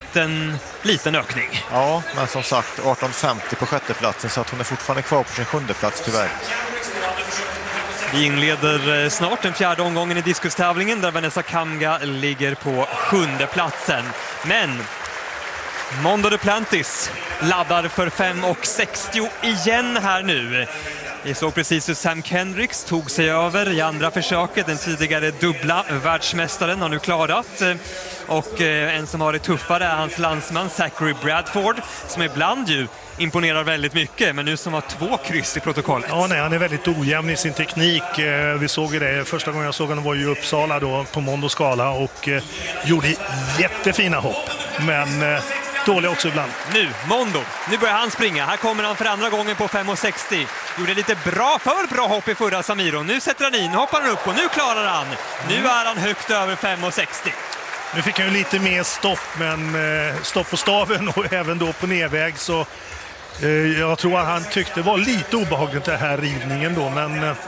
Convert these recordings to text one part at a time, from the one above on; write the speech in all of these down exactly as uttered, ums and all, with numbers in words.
liten, liten ökning. Ja, men som sagt arton femtio på sjätteplatsen, så att hon är fortfarande kvar på sin sjunde plats tyvärr. Vi inleder snart den fjärde omgången i diskustävlingen där Vanessa Kamga ligger på sjunde platsen. Men Mondo Duplantis laddar för fem sextio igen här nu. Vi såg precis hur Sam Kendricks tog sig över i andra försöket. Den tidigare dubbla världsmästaren har nu klarat. Och en som har det tuffare är hans landsman Zachary Bradford, som ibland ju imponerar väldigt mycket, men nu som har två kryss i protokollet. Ja, nej, han är väldigt ojämn i sin teknik. Vi såg ju det. Första gången jag såg honom var ju i Uppsala då, på Mondo skala, och eh, gjorde jättefina hopp. Men eh, dåliga också ibland. Nu, Mondo. Nu börjar han springa. Här kommer han för andra gången på fem sextio. Gjorde lite bra, för bra hopp i förra Samiro. Nu sätter han in, hoppar han upp och nu klarar han. Nu är han högt över fem sextio. Nu fick han ju lite mer stopp, men eh, stopp på staven och även då på nedväg, så eh, jag tror att han tyckte det var lite obehagligt det här rivningen då, men eh...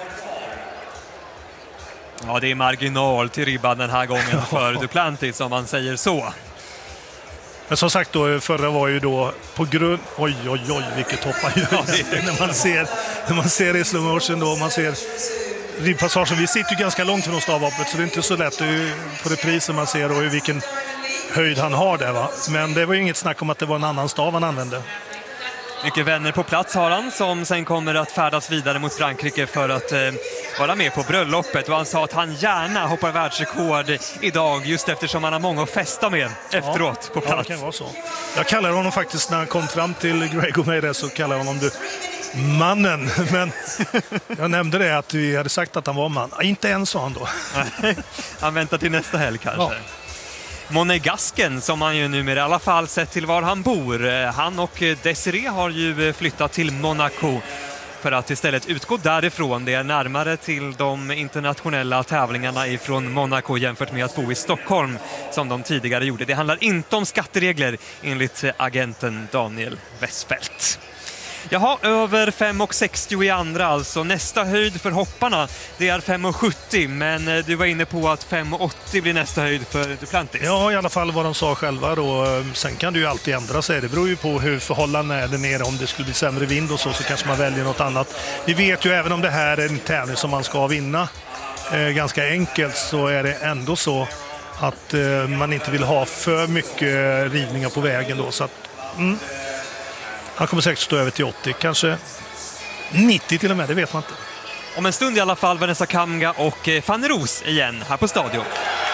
ja, det är marginal till ribban den här gången för Duplantis, om man säger så. Men som sagt då, förra var ju då på grund... Oj, oj, oj, vilket hopp han gör. när man ser, när man ser det i slow motion då, man ser ribbpassagen. Vi sitter ju ganska långt från stavhoppet, så det är inte så lätt på reprisen man ser då i vilken höjd han har där, va. Men det var ju inget snack om att det var en annan stav han använde. Mycket vänner på plats har han, som sen kommer att färdas vidare mot Frankrike för att eh, vara med på bröllopet. Och han sa att han gärna hoppar världsrekord idag, just eftersom han har många att festa med efteråt ja, på plats. Ja, det kan vara så. Jag kallar honom faktiskt, när han kom fram till Gregor Meirelles, så kallar jag honom du mannen. Men jag nämnde det att vi hade sagt att han var man. Inte än, sa han då. Han väntar till nästa helg kanske. Ja. Monegasken, som han ju numera i alla fall sett till var han bor. Han och Desiree har ju flyttat till Monaco för att istället utgå därifrån. Det är närmare till de internationella tävlingarna ifrån Monaco jämfört med att bo i Stockholm som de tidigare gjorde. Det handlar inte om skatteregler enligt agenten Daniel Westfeldt. Jaha, över fem sextio i andra alltså. Nästa höjd för hopparna, det är fem sjuttio, men du var inne på att fem åttio blir nästa höjd för Duplantis. Ja, i alla fall vad de sa själva då. Sen kan det ju alltid ändra sig. Det beror ju på hur förhållandena är där nere. Om det skulle bli sämre vind och så, så kanske man väljer något annat. Vi vet ju, även om det här är en tävling som man ska vinna eh, ganska enkelt, så är det ändå så att eh, man inte vill ha för mycket rivningar på vägen då. Så att, mm. Han kommer säkert stå över till åttio, kanske nittio till och med, det vet man inte. Om en stund i alla fall Vanessa Kamga och Fanny Roos igen här på stadion.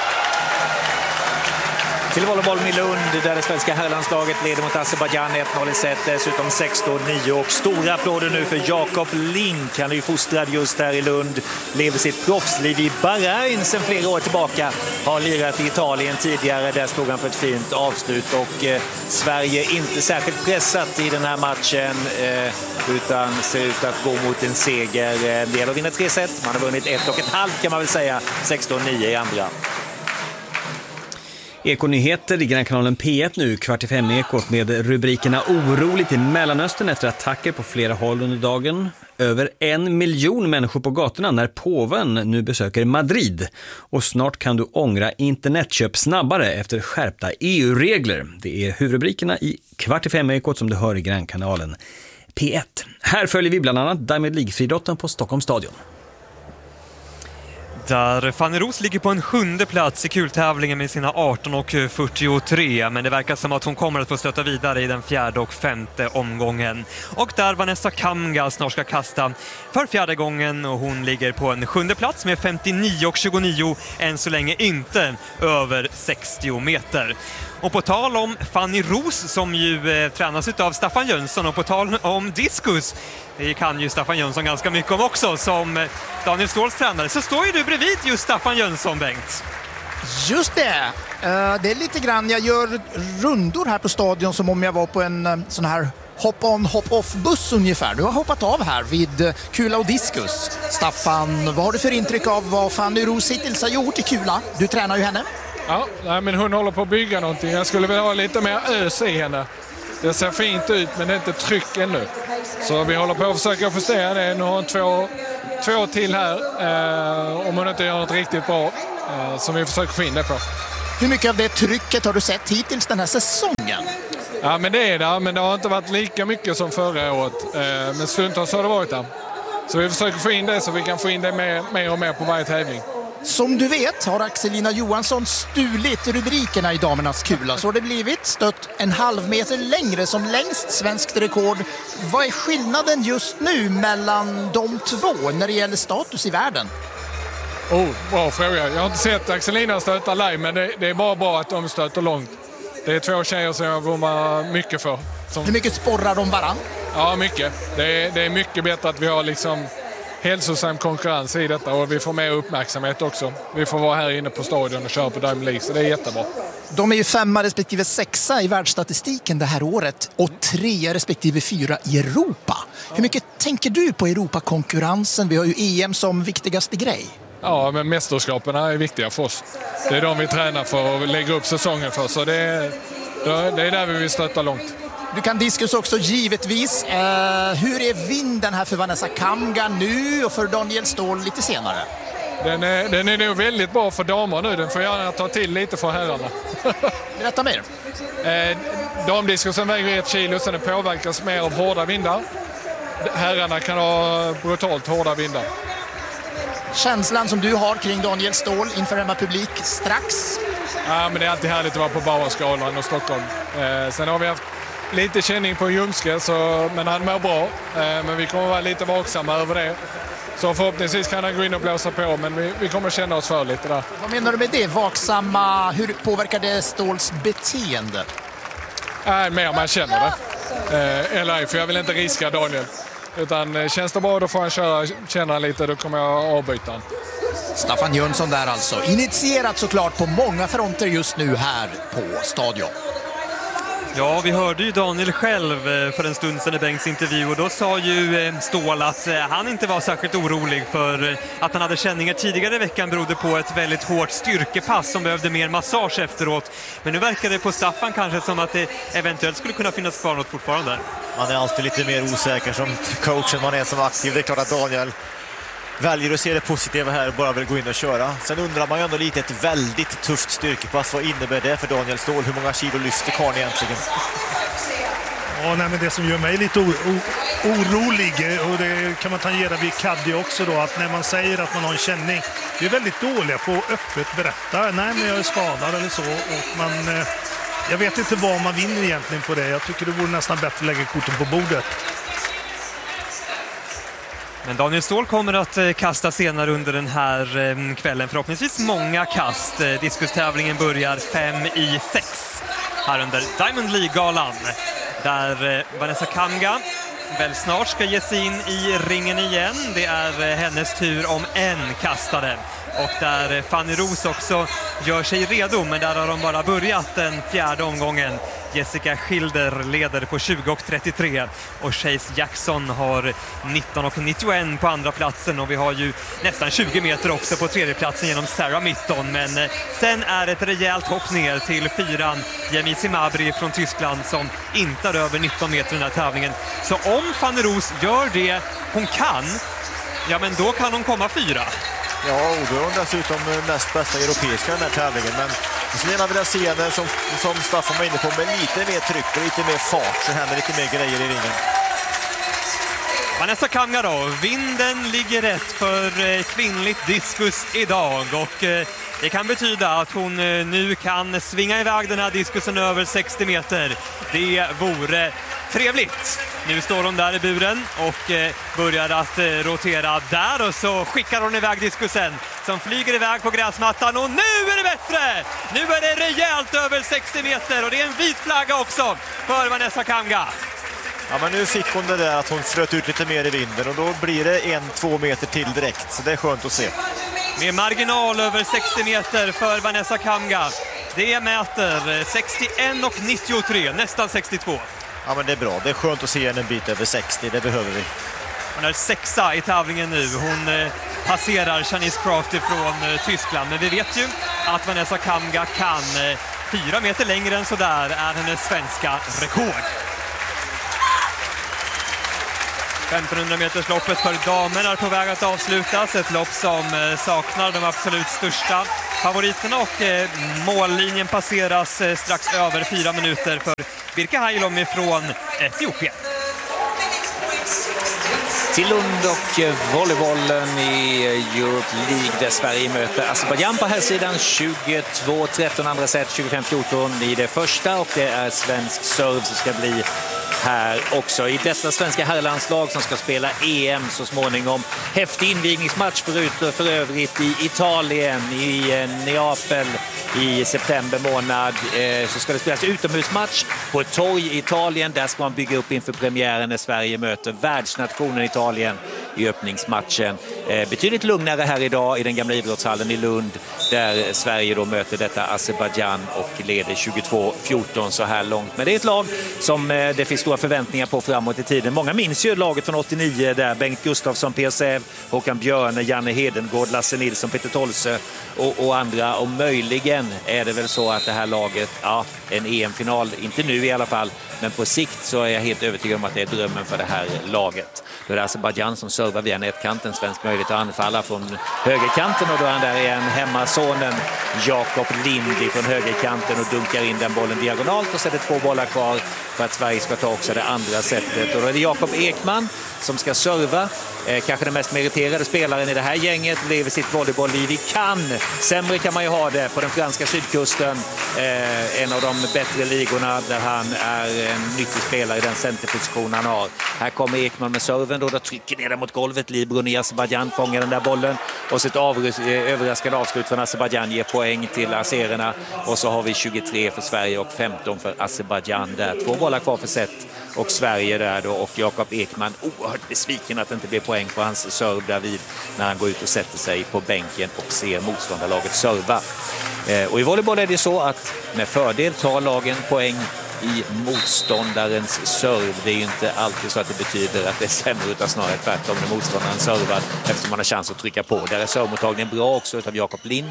Till volleybollen i Lund där det svenska herrlandslaget leder mot Azerbaijan ett noll i set, dessutom sexton nio, och stora applåder nu för Jakob Link. Han är ju fostrad just här i Lund, lever sitt proffsliv i Bahrain sedan flera år tillbaka, har lirat i Italien tidigare, där stod han för ett fint avslut, och eh, Sverige inte särskilt pressat i den här matchen eh, utan ser ut att gå mot en seger. Eh, det gäller att vinna tre set, man har vunnit ett och ett halvt kan man väl säga, sexton nio i andra. Ekonyheter i Grannkanalen P ett nu, kvart i fem ekot med rubrikerna oroligt i Mellanöstern efter attacker på flera håll under dagen. Över en miljon människor på gatorna när påven nu besöker Madrid. Och snart kan du ångra internetköp snabbare efter skärpta E U-regler. Det är huvudrubrikerna i kvart i fem ekot som du hör i Grannkanalen P ett. Här följer vi bland annat Diamond League-friidrotten på Stockholms stadion. Där Fanny Roos ligger på en sjunde plats i kultävlingen med sina arton fyrtiotre, men det verkar som att hon kommer att få stöta vidare i den fjärde och femte omgången. Och där Vanessa Kamga snart ska kasta för fjärde gången, och hon ligger på en sjunde plats med femtionio tjugonio, än så länge inte över sextio meter. Och på tal om Fanny Roos, som ju eh, tränas av Staffan Jönsson, och på tal om diskus, det kan ju Staffan Jönsson ganska mycket om också som eh, Daniel Ståhls tränare, så står ju du bredvid just Staffan Jönsson, Bengt. Just det, uh, det är lite grann, jag gör rundor här på stadion som om jag var på en uh, sån här hop-on, hop-off-buss ungefär. Du har hoppat av här vid uh, kula och diskus. Staffan, vad har du för intryck av vad Fanny Roos hittills har gjort i kula? Du tränar ju henne. Ja, nej, men hon håller på att bygga någonting. Jag skulle vilja ha lite mer ös i henne. Det ser fint ut, men det är inte tryck ännu. Så vi håller på att försöka justera det. Nu har hon två, två till här. Eh, om hon inte gör något riktigt bra. Eh, som vi försöker få in det på. Hur mycket av det trycket har du sett hittills den här säsongen? Ja, men det är det, men det har inte varit lika mycket som förra året. Men stundtals har det varit där. Så vi försöker få in det så vi kan få in det mer, mer och mer på varje tävling. Som du vet har Axelina Johansson stulit rubrikerna i damernas kula. Så har det blivit stött en halv meter längre som längst svenskt rekord. Vad är skillnaden just nu mellan de två när det gäller status i världen? Oh, bra fråga. Jag har inte sett Axelina stöta live, men det, det är bara bra att de stöter långt. Det är två tjejer som jag vurmar mycket för. Som... Hur mycket sporrar de varann? Ja, mycket. Det är, det är mycket bättre att vi har liksom hälsosam konkurrens i detta och vi får mer uppmärksamhet också. Vi får vara här inne på stadion och köra på Diamond League, så det är jättebra. De är ju femma respektive sexa i världsstatistiken det här året och trea respektive fyra i Europa. Hur mycket tänker du på Europakonkurrensen? Vi har ju E M som viktigaste grej. Ja, men mästerskapen är viktiga för oss. Det är de vi tränar för och lägger upp säsongen för, så det är, det är där vi vill stötta långt. Du kan diskus också givetvis. Eh, hur är vinden här för Vanessa Kamga nu och för Daniel Ståhl lite senare? Den är, den är nog väldigt bra för damer nu. Den får gärna ta till lite för herrarna. Berätta mer. Eh, damdiskusen väger ett kilo, så den påverkas mer av hårda vindar. Herrarna kan ha brutalt hårda vindar. Känslan som du har kring Daniel Ståhl inför hemma publik strax? Ja, men det är alltid härligt att vara på Bauerskalan och Stockholm. Eh, sen har vi haft lite känning på Ljumske, så, men han mår bra. Eh, men vi kommer vara lite vaksamma över det. Så förhoppningsvis kan han gå in och blåsa på, men vi, vi kommer känna oss för lite där. Vad menar du med det? Vaksamma, hur påverkar det Ståhls beteende? Nej, mer man känner det. Eh, eller för jag vill inte riska Daniel. Utan känns det bra, då får han köra, känna lite, då kommer jag avbryta han. Staffan Jönsson där alltså. Initierat såklart på många fronter just nu här på stadion. Ja, vi hörde ju Daniel själv för en stund sedan i Bengts intervju och då sa ju Ståhl att han inte var särskilt orolig för att han hade känningar tidigare i veckan berodde på ett väldigt hårt styrkepass som behövde mer massage efteråt. Men nu verkar det på Staffan kanske som att det eventuellt skulle kunna finnas kvar något fortfarande. Man är alltid lite mer osäker som coach än man är som aktiv. Det är klart att Daniel väljer att se det positiva här och bara vill gå in och köra. Sen undrar man ju ändå lite, ett väldigt tufft styrkepass. Vad innebär det för Daniel Ståhl? Hur många kilo lyfter karln egentligen? Ja, nej, men det som gör mig lite orolig, och det kan man tangera vid Caddy också då, att när man säger att man har en känning, vi är väldigt dåliga på att öppet berätta, nej men jag är skadad eller så, och man, jag vet inte vad man vinner egentligen på det. Jag tycker det vore nästan bättre att lägga korten på bordet. Men Daniel Ståhl kommer att kasta senare under den här kvällen. Förhoppningsvis många kast. Diskustävlingen börjar fem i sex här under Diamond League-galan. Där Vanessa Kamga väl snart ska ge sig in i ringen igen. Det är hennes tur om en kastare. Och där Fanny Roos också gör sig redo, men där har de bara börjat den fjärde omgången. Jessica Schilder leder på tjugo och trettiotre och Chase Jackson har nitton och nittioen på andra platsen, och vi har ju nästan tjugo meter också på tredje platsen genom Sarah Mitton. Men sen är ett rejält hopp ner till fyran Yemisi Mabri från Tyskland som inte är över nitton meter i den här tävlingen. Så om Fanny Roos gör det hon kan, ja men då kan hon komma fyra. Ja, och då är hon dessutom näst bästa europeiska i den här tävlingen. Men jag skulle gärna vilja se henne, som, som Staffan var inne på, med lite mer tryck och lite mer fart, så händer lite mer grejer i ringen. Vanessa Kamga då, vinden ligger rätt för kvinnligt diskus idag, och det kan betyda att hon nu kan svinga iväg den här diskusen över sextio meter. Det vore trevligt. Nu står hon där i buren och börjar att rotera där, och så skickar hon iväg diskusen som flyger iväg på gräsmattan, och nu är det bättre! Nu är det rejält över sextio meter, och det är en vit flagga också för Vanessa Kamga. Ja, men nu fick hon det där att hon flöt ut lite mer i vinden, och då blir det en, två meter till direkt, så det är skönt att se. Med marginal över sextio meter för Vanessa Kamga. Det mäter sextioen och nittiotre, nästan sextiotvå. Ja, men det är bra. Det är skönt att se en bit över sextio, det behöver vi. Hon är sexa i tävlingen nu. Hon eh, passerar Shanice Crafty från eh, Tyskland. Men vi vet ju att Vanessa Kamga kan eh, fyra meter längre än så där är hennes svenska rekord. femtonhundra meters loppet för damer är på väg att avslutas. Ett lopp som eh, saknar de absolut största favoriterna och eh, mållinjen passeras eh, strax över fyra minuter för Birka Hailom ifrån Etiopien. Till Lund och volleybollen i Europe League där Sverige möter Azerbaijan på här sidan. tjugotvå tretton andra set, tjugofem fjorton i det första, och det är svensk serve som ska bli här också i detta svenska herrlandslag som ska spela E M så småningom. Häftig invigningsmatch förut för övrigt i Italien, i Neapel i september månad. Så ska det spelas utomhusmatch på ett torg i Italien. Där ska man bygga upp inför premiären när Sverige möter världsnationen Italien i öppningsmatchen. Betydligt lugnare här idag i den gamla idrottshallen i Lund där Sverige då möter detta Azerbaijan och leder tjugotvå fjorton så här långt. Men det är ett lag som det finns stora förväntningar på framåt i tiden. Många minns ju laget från åttionio där Bengt Gustafsson, P S Säv, Håkan Björne, Janne Hedengård, Lasse Nilsson, Peter Tolse och, och andra. Och möjligen är det väl så att det här laget, ja, en E M-final, inte nu i alla fall, men på sikt så är jag helt övertygad om att det är drömmen för det här laget. Då är det Azerbaijan som servar via nätkanten, svensk möjlighet att anfalla från högerkanten, och då är han där igen hemmasonen Jakob Lind från högerkanten och dunkar in den bollen diagonalt, och så är det två bollar kvar för att Sverige ska ta också det andra sättet. Och då är det Jakob Ekman som ska serva, eh, kanske den mest meriterade spelaren i det här gänget, lever sitt volleybollliv i Cannes. Sämre kan man ju ha det på den franska sydkusten, eh, en av de bättre ligorna där han är en nyttig spelare i den centerposition han har. Här kommer Ekman med serven då, då trycker ner den mot golvet. Libron i Azerbaijan fångar den där bollen, och så ett avr- överraskande avslut från Azerbaijan ger poäng till azererna, och så har vi tjugotre för Sverige och femton för Azerbaijan där. Två bollar kvar för set och Sverige där då, och Jakob Ekman oerhört besviken att det inte blir poäng på hans serv där vid när han går ut och sätter sig på bänken och ser motståndarlaget serva. Eh, och i volleyboll är det så att med fördel tar lagen poäng i motståndarens serv. Det är ju inte alltid så att det betyder att det är sämre, utan snarare tvärtom när motståndaren servar, eftersom man har chans att trycka på. Där är servmottagningen bra också utav Jakob Lind,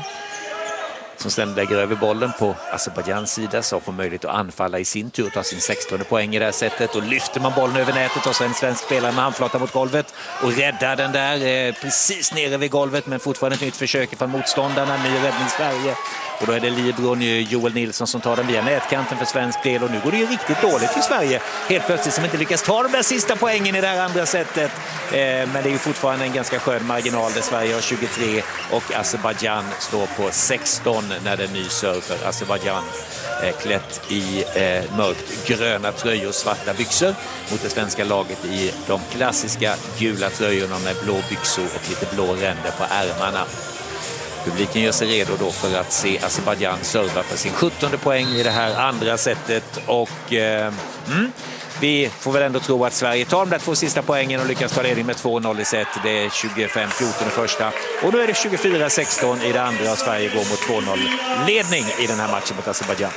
som sedan lägger över bollen på Azerbaijan sida, så får möjlighet att anfalla i sin tur, ta sin sextonde poäng i det här sättet, och lyfter man bollen över nätet och så en svensk spelare med handflata mot golvet och räddar den där eh, precis nere vid golvet, men fortfarande ett nytt försök från motståndarna, ny räddning Sverige. Och då är det Libron, Joel Nilsson, som tar den via nätkanten för svensk del, och nu går det ju riktigt dåligt för Sverige helt plötsligt, som inte lyckas ta de där sista poängen i det här andra sättet. Eh, men det är ju fortfarande en ganska skön marginal där Sverige har tjugotre och Azerbaijan står på sexton när det är ny serve för Azerbaijan. Eh, klätt i eh, mörkt gröna tröjor och svarta byxor mot det svenska laget i de klassiska gula tröjorna med blå byxor och lite blå ränder på ärmarna. Publiken gör sig redo då för att se Azerbaijan serva för sin sjuttonde poäng i det här andra sättet, och eh, mm, vi får väl ändå tro att Sverige tar de där två sista poängen och lyckas ta ledning med två noll i set. Det är tjugofem fjorton i första, och då är det tjugofyra sexton i det andra, och Sverige går mot två noll ledning i den här matchen mot Azerbaijan.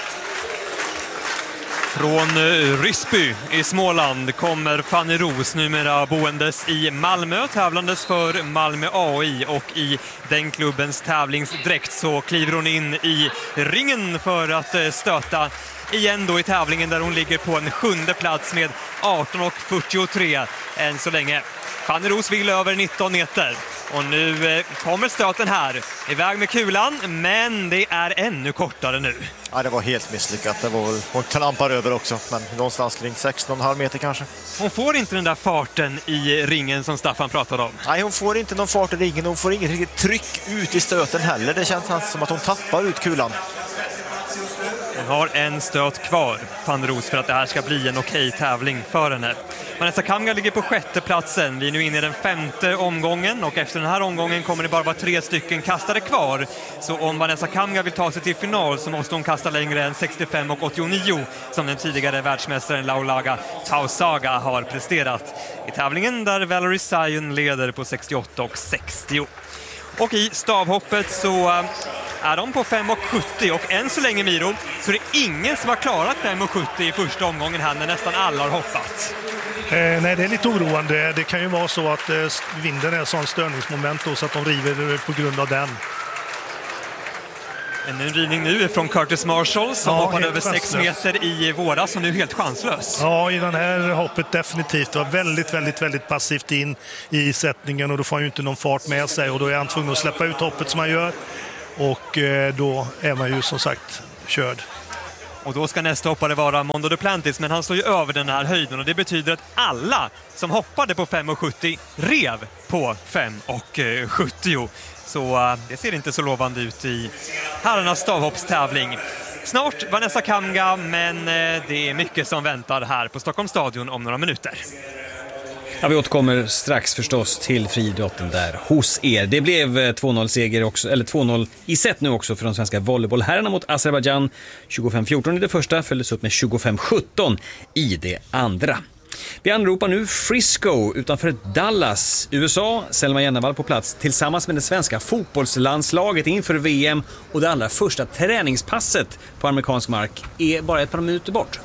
Från Ryssby i Småland kommer Fanny Ros, numera boendes i Malmö, tävlandes för Malmö A I, och i den klubbens tävlingsdräkt så kliver hon in i ringen för att stöta igen då i tävlingen, där hon ligger på en sjunde plats med arton fyrtiotre än så länge. Fanny Ros vill över nitton meter. Och nu kommer stöten här. Iväg med kulan, men det är ännu kortare nu. Ja, det var helt misslyckat. Det var väl, hon klampar över också, men någonstans kring sexton komma fem meter kanske. Hon får inte den där farten i ringen som Staffan pratade om. Nej, hon får inte någon fart i ringen. Hon får inget riktigt tryck ut i stöten heller. Det känns som att hon tappar ut kulan. Hon har en stöt kvar, Fanny Ros, för att det här ska bli en okej tävling för henne. Vanessa Kamga ligger på sjätte platsen. Vi är nu inne i den femte omgången, och efter den här omgången kommer det bara vara tre stycken kastare kvar. Så om Vanessa Kamga vill ta sig till final så måste hon kasta längre än sextiofem och åttionio som den tidigare världsmästaren Laulaga Tausaga har presterat i tävlingen, där Valerie Sion leder på sextioåtta och sextio. Och i stavhoppet så är de på fem och sjuttio, och än så länge, Miro, så är det ingen som har klarat fem och sjuttio i första omgången här när nästan alla har hoppat. Eh, nej, det är lite oroande. Det kan ju vara så att eh, vinden är sån störningsmoment då, så att de river på grund av den. En rivning nu är från Curtis Marshall som ja, hoppade över sex meter i våras och nu helt chanslös. Ja, i den här hoppet definitivt. Det var väldigt, väldigt, väldigt passivt in i sättningen, och då får han ju inte någon fart med sig, och då är han tvungen att släppa ut hoppet som han gör. och eh, då är man ju som sagt körd. Och då ska nästa hoppare vara Mondo Duplantis, men han står ju över den här höjden och det betyder att alla som hoppade på fem komma sjuttio rev på fem komma sjuttio. Så uh, det ser inte så lovande ut i herrarnas stavhoppstävling. Snart Vanessa Kamga, men uh, det är mycket som väntar här på Stockholms stadion om några minuter. Ja, vi återkommer strax förstås till friidrotten där hos er. Det blev två noll-seger också, eller två noll i set nu också för de svenska volleybollherrarna mot Azerbaijan. tjugofem fjorton i det första, följdes upp med tjugofem sjutton i det andra. Vi anropar nu Frisco utanför Dallas, U S A. Selma Jennevall på plats tillsammans med det svenska fotbollslandslaget inför V M, och det allra första träningspasset på amerikansk mark är bara ett par minuter bort.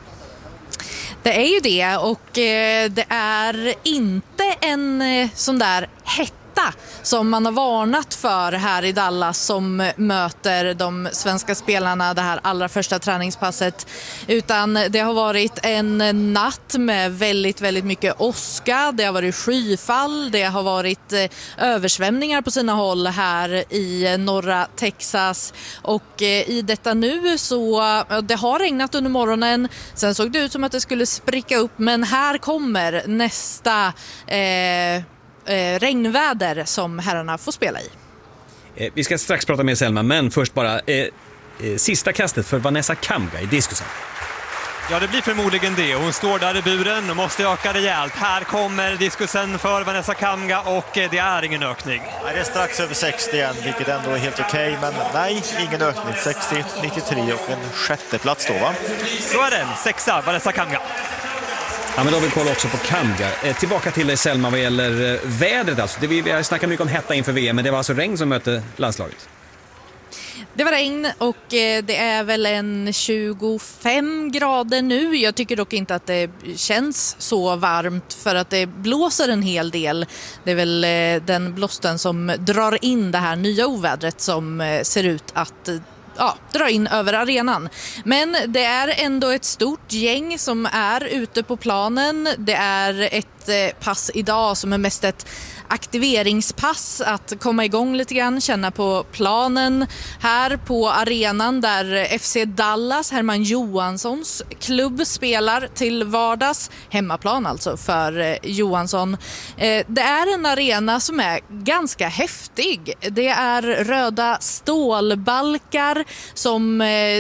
Det är ju det, och eh, det är inte en eh, sån där hetta som man har varnat för här i Dallas som möter de svenska spelarna det här allra första träningspasset, utan det har varit en natt med väldigt, väldigt mycket åska, det har varit skyfall, det har varit eh, översvämningar på sina håll här i norra Texas, och eh, i detta nu så eh, det har regnat under morgonen, sen såg det ut som att det skulle spricka upp, men här kommer nästa eh, Eh, regnväder som herrarna får spela i. Eh, vi ska strax prata med Selma, men först bara eh, eh, sista kastet för Vanessa Kamga i diskusen. Ja, det blir förmodligen det. Hon står där i buren och måste öka rejält. Här kommer diskusen för Vanessa Kamga och eh, det är ingen ökning. Nej, det är strax över sextio igen, vilket ändå är helt okej, okay, men nej, ingen ökning. sextio nittiotre och en sjätte plats då, va? Så är den, sexa Vanessa Kamga. Ja, men då vill vi kolla också på Kamga. Eh, tillbaka till dig Selma vad gäller eh, vädret alltså. Det, vi, vi har snackat mycket om hetta inför V M, men det var alltså regn som mötte landslaget. Det var regn och det är väl en tjugofem grader nu. Jag tycker dock inte att det känns så varmt för att det blåser en hel del. Det är väl den blåsten som drar in det här nya ovädret som ser ut att ja, dra in över arenan. Men det är ändå ett stort gäng som är ute på planen. Det är ett pass idag som är mest ett aktiveringspass, att komma igång lite grann, känna på planen här på arenan där F C Dallas, Herman Johanssons klubb, spelar till vardags. Hemmaplan alltså för Johansson. Det är en arena som är ganska häftig. Det är röda stålbalkar som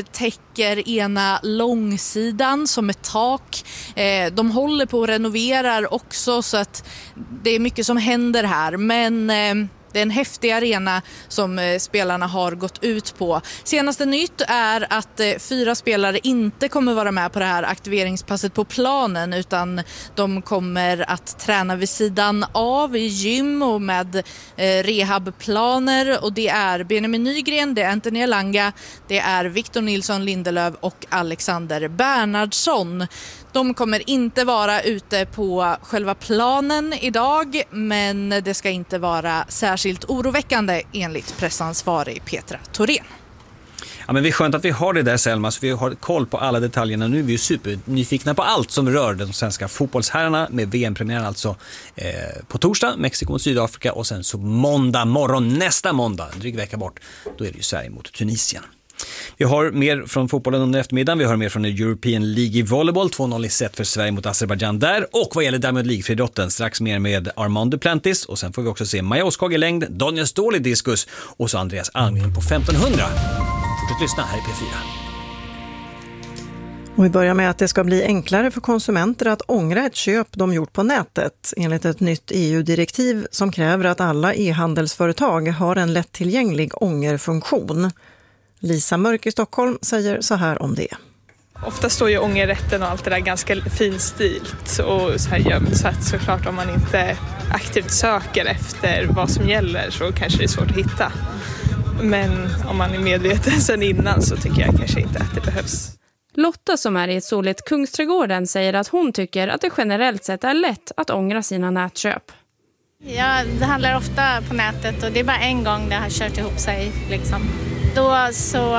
täcker ena långsidan som ett tak. De håller på att renovera också, så att det är mycket som händer här, men eh, det är en häftig arena som eh, spelarna har gått ut på. Senaste nytt är att eh, fyra spelare inte kommer vara med på det här aktiveringspasset på planen, utan de kommer att träna vid sidan av i gym och med eh, rehabplaner, och det är Benjamin Nygren, det är Anthony Elanga, det är Victor Nilsson Lindelöf och Alexander Bernhardsson. De kommer inte vara ute på själva planen idag, men det ska inte vara särskilt oroväckande enligt pressansvarig Petra Thorén. Ja, men det är skönt att vi har det där, Selma, så vi har koll på alla detaljerna. Nu är vi ju supernyfikna på allt som rör de svenska fotbollsherrarna med V M-premiären alltså eh, på torsdag, Mexiko mot Sydafrika, och sen så måndag morgon, nästa måndag, en dryg vecka bort, då är det ju Sverige mot Tunisien. Vi har mer från fotbollen under eftermiddagen. Vi har mer från European League i volleyboll. två noll i set för Sverige mot Azerbaijan där. Och vad gäller Diamond League-friidrotten, strax mer med Armand Duplantis. Och sen får vi också se Maja Åskog i längd, Daniel Ståhl i diskus och så Andreas Almgren på femton hundra. Fortsätt lyssna här i P fyra. Och vi börjar med att det ska bli enklare för konsumenter att ångra ett köp de gjort på nätet enligt ett nytt E U-direktiv som kräver att alla e-handelsföretag har en lättillgänglig ångerfunktion. Lisa Mörk i Stockholm säger så här om det. Ofta står ju ångerrätten och allt det där ganska finstilt och så här gömt, så att såklart om man inte aktivt söker efter vad som gäller så kanske det är svårt att hitta. Men om man är medveten sedan innan så tycker jag kanske inte att det behövs. Lotta som är i ett soligt Kungsträdgården säger att hon tycker att det generellt sett är lätt att ångra sina nätköp. Ja, det handlar ofta på nätet och det är bara en gång det har kört ihop sig liksom. Då så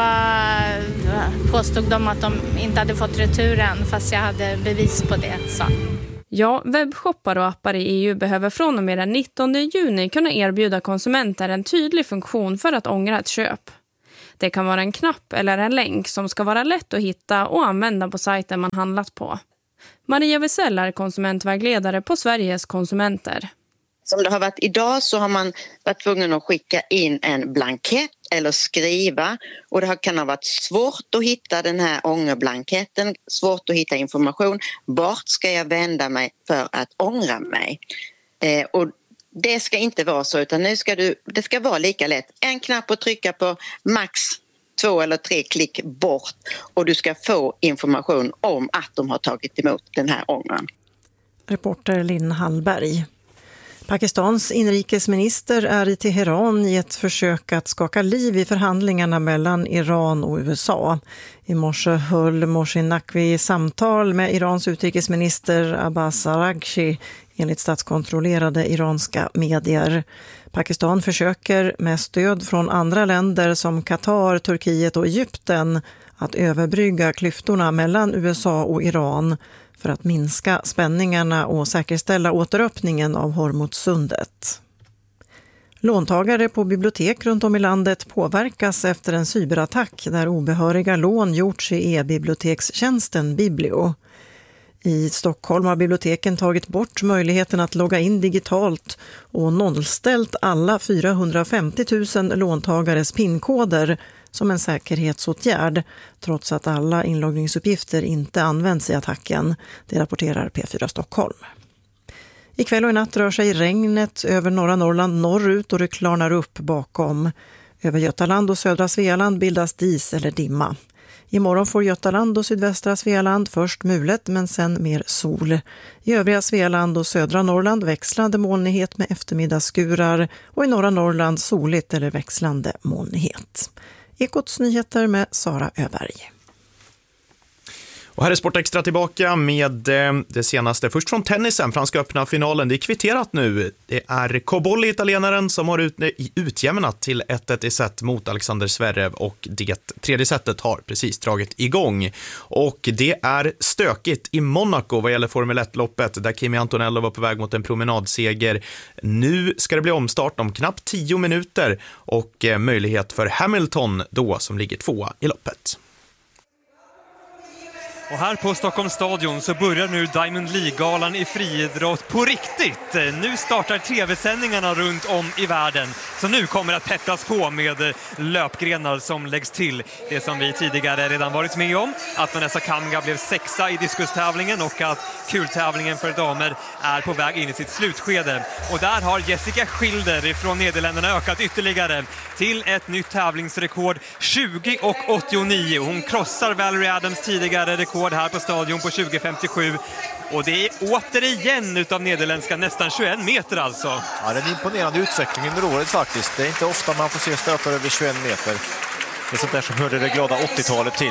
uh, påstod de att de inte hade fått returen fast jag hade bevis på det. Så. Ja, webbshoppar och appar i E U behöver från och med den nittonde juni kunna erbjuda konsumenter en tydlig funktion för att ångra ett köp. Det kan vara en knapp eller en länk som ska vara lätt att hitta och använda på sajten man handlat på. Maria Wesell är konsumentvägledare på Sveriges konsumenter. Som det har varit idag så har man varit tvungen att skicka in en blankett eller skriva, och det kan ha varit svårt att hitta den här ångerblanketten, svårt att hitta information. Vart ska jag vända mig för att ångra mig? Eh, och det ska inte vara så, utan nu ska du, det ska vara lika lätt. En knapp att trycka på, max två eller tre klick bort, och du ska få information om att de har tagit emot den här ångran. Reporter Linn Hallberg. Pakistans inrikesminister är i Teheran i ett försök att skaka liv i förhandlingarna mellan Iran och U S A. I morse höll Mohsin Naqvi samtal med Irans utrikesminister Abbas Araghchi enligt statskontrollerade iranska medier. Pakistan försöker med stöd från andra länder som Qatar, Turkiet och Egypten att överbrygga klyftorna mellan U S A och Iran för att minska spänningarna och säkerställa återöppningen av Hormuzsundet. Låntagare på bibliotek runt om i landet påverkas efter en cyberattack där obehöriga lån gjorts i e-bibliotekstjänsten Biblio. I Stockholm har biblioteken tagit bort möjligheten att logga in digitalt och nollställt alla fyrahundrafemtio tusen låntagares pinkoder som en säkerhetsåtgärd, trots att alla inloggningsuppgifter inte används i attacken. Det rapporterar P fyra Stockholm. Ikväll och i natt rör sig regnet över norra Norrland norrut och det klarnar upp bakom. Över Götaland och södra Svealand bildas dis eller dimma. Imorgon får Götaland och sydvästra Svealand först mulet men sen mer sol. I övriga Svealand och södra Norrland växlande molnighet med eftermiddagsskurar och i norra Norrland soligt eller växlande molnighet. Ekots nyheter med Sara Öberg. Och här är Sportextra tillbaka med det senaste. Först från tennisen, franska öppna finalen. Det är kvitterat nu. Det är Cobolli, italienaren, som har ut, utjämnat till ett ett i set mot Alexander Zverev, och det tredje setet har precis dragit igång. Och det är stökigt i Monaco vad gäller Formel ett-loppet där Kimi Antonello var på väg mot en promenadseger. Nu ska det bli omstart om knappt tio minuter och möjlighet för Hamilton då som ligger tvåa i loppet. Och här på Stockholms stadion så börjar nu Diamond League-galan i friidrott på riktigt. Nu startar tv-sändningarna runt om i världen. Så nu kommer det att peppras på med löpgrenar som läggs till. Det som vi tidigare redan varit med om. Att Vanessa Kamga blev sexa i diskustävlingen och att kultävlingen för damer är på väg in i sitt slutskede. Och där har Jessica Schilder från Nederländerna ökat ytterligare till ett nytt tävlingsrekord. tjugo och åttionio. Hon krossar Valerie Adams tidigare rekord här på stadion på tjugo femtiosju. Och det är återigen utav nederländska nästan tjugoett meter alltså. Ja, det är en imponerande utveckling under året faktiskt. Det är inte ofta man får se stötar över tjugoett meter. Det är sånt där som hörde det glada åttiotalet till.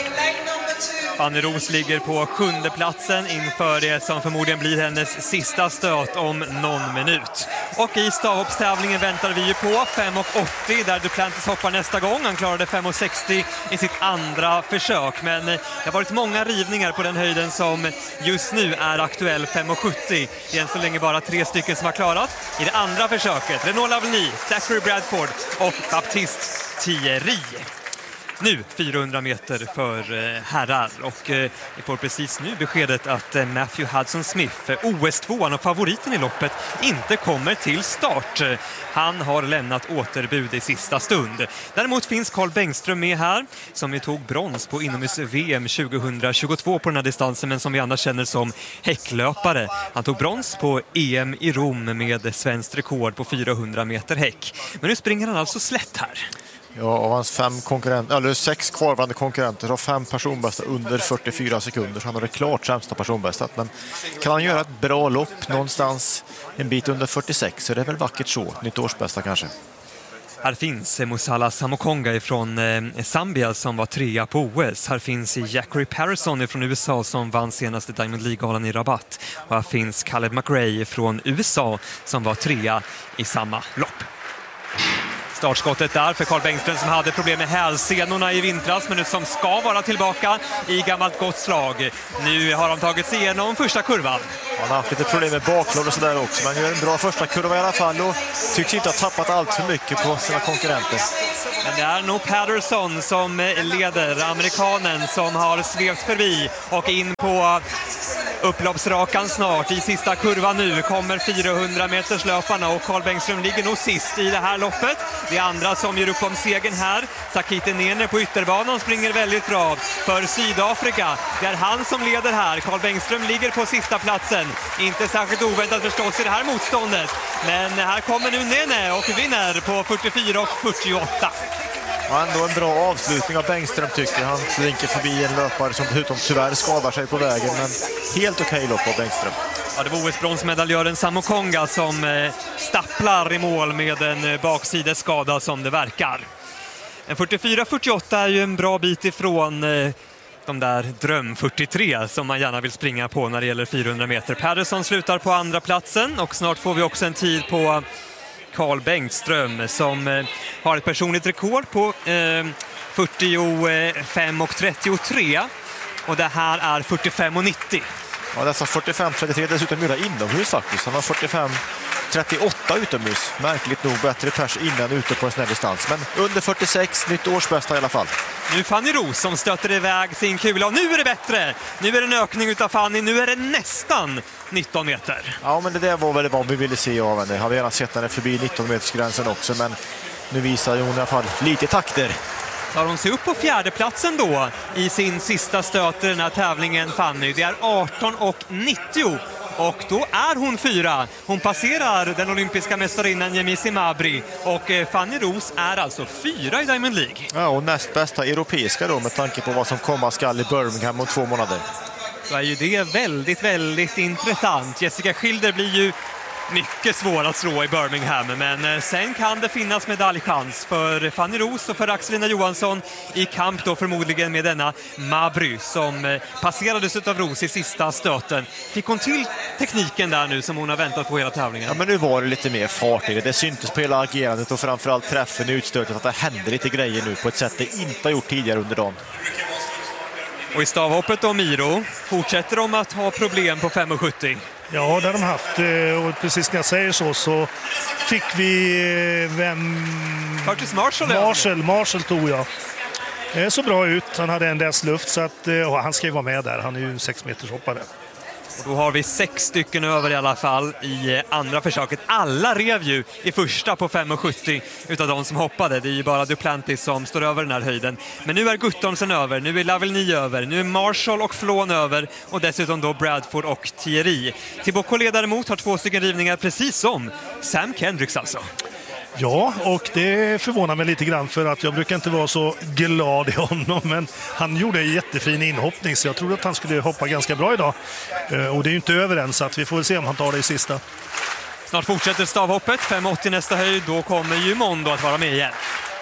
Fanny Ros ligger på sjunde platsen inför det som förmodligen blir hennes sista stöt om någon minut. Och i stavhoppstävlingen väntar vi ju på fem och åttio där Duplantis hoppar nästa gång. Han klarade fem och sextio i sitt andra försök. Men det har varit många rivningar på den höjden som just nu är aktuell fem och sjuttio. Det är än så länge bara tre stycken som har klarat. I det andra försöket Renaud Lavigny, Zachary Bradford och Baptiste Thierry. Nu fyrahundra meter för herrar och vi får precis nu beskedet att Matthew Hudson-Smith, O S-tvåan och favoriten i loppet, inte kommer till start. Han har lämnat återbud i sista stund. Däremot finns Carl Bengström med här som vi tog brons på inomhus-V M tjugohundratjugotvå på den här distansen men som vi annars känner som häcklöpare. Han tog brons på E M i Rom med svenskt rekord på fyrahundra meter häck. Men nu springer han alltså slätt här. Ja, av hans fem konkurrenter, eller sex kvarvarande konkurrenter har fem personbästa under fyrtiofyra sekunder, så han har det klart sämsta personbästat. Men kan han göra ett bra lopp någonstans en bit under fyrtiosex så är det väl vackert så, nytt årsbästa kanske. Här finns Musala Samokonga från eh, Zambia som var trea på O S. Här finns Jackery Parison från U S A som vann senaste Diamond League-galan i Rabat. Och här finns Caleb McRae från U S A som var trea i samma lopp. Startskottet där för Carl Bengström som hade problem med hälsenorna i vintras men nu som ska vara tillbaka i gammalt gott slag. Nu har de tagit sig igenom första kurvan. Han har haft lite problem med baklåd och sådär också, men gör en bra första kurva i alla fall och tycks inte ha tappat allt för mycket på sina konkurrenter. Men det är nog Patterson som leder, amerikanen som har svept förbi och in på upploppsrakan snart. I sista kurvan nu kommer fyrahundra meters löparna och Carl Bengström ligger nog sist i det här loppet. Det är andra som gör upp om segern här. Sakite Nene på ytterbanan springer väldigt bra för Sydafrika. Det är han som leder här. Carl Bengström ligger på sista platsen. Inte särskilt oväntat förstås i det här motståndet. Men här kommer nu Nene och vinner på fyrtiofyra och fyrtioåtta. Och ändå en bra avslutning av Bengström tycker han. Slinker förbi en löpare som utom tyvärr skadar sig på vägen, men helt okej lopp av Bengström. Ja, det var O S-bronsmedaljören Samu Konga som eh, stapplar i mål med en baksideskada som det verkar. En fyrtiofyra fyrtioåtta är ju en bra bit ifrån eh, de där dröm fyrtiotre som man gärna vill springa på när det gäller fyrahundra meter. Patterson slutar på andra platsen och snart får vi också en tid på Carl Bengström som eh, har ett personligt rekord på eh, fyrtiofem och trettiotre och det här är fyrtiofem och nittio. Ja, dessa fyrtiofem trettiotre dessutom gjorda inomhus faktiskt. Han har fyrtiofem trettioåtta utomhus. Märkligt nog bättre pers innan ute på en snäll distans. Men under fyrtiosex, nytt årsbästa i alla fall. Nu Fanny Roos som stöter iväg sin kula och nu är det bättre. Nu är det en ökning utav Fanny. Nu är det nästan nitton meter. Ja, men det där var väl vad vi ville se av henne. Jag hade gärna sett henne förbi nitton metersgränsen också, men nu visar hon i alla fall lite takter. Tar hon sig upp på fjärdeplatsen då i sin sista stöt i den här tävlingen, Fanny. Det är arton och nittio och då är hon fyra. Hon passerar den olympiska mästarinnan Yemisi Mabry och Fanny Roos är alltså fyra i Diamond League. Ja, och näst bästa europeiska då med tanke på vad som komma skall i Birmingham om två månader. Så är ju det väldigt, väldigt intressant. Jessica Schilder blir ju mycket svår att slå i Birmingham, men sen kan det finnas medaljchans för Fanny Roos och för Axelina Johansson i kamp då förmodligen med denna Mabry som passerades av Roos i sista stöten. Fick hon till tekniken där nu som hon har väntat på hela tävlingen? Ja, men nu var det lite mer fart i det. Det syntes på hela agerandet och framförallt träffen i utstötet att det händer lite grejer nu på ett sätt det inte har gjort tidigare under dagen. Och i stavhoppet då, Miro, fortsätter de att ha problem på fem sjuttio? Ja, det har de haft. Och precis när jag säger så så fick vi vem... Curtis Marshall. Marshall, Marshall tog jag. Det såg bra ut. Han hade en dess luft så att och han ska ju vara med där. Han är ju en sex meters hoppare. Och då har vi sex stycken över i alla fall i andra försöket. Alla rev ju i första på fem sjuttio utav de som hoppade. Det är ju bara Duplantis som står över den här höjden. Men nu är Guttormsen över, nu är Lavigny över, nu är Marshall och Flån över och dessutom då Bradford och Thierry. Thibaut Collet däremot har två stycken rivningar precis som Sam Kendricks alltså. Ja, och det förvånar mig lite grann för att jag brukar inte vara så glad i honom, men han gjorde en jättefin inhoppning så jag trodde att han skulle hoppa ganska bra idag. Och det är ju inte över än så att vi får se om han tar det i sista. Snart fortsätter stavhoppet, fem åttio nästa höjd, då kommer ju Mondo att vara med igen.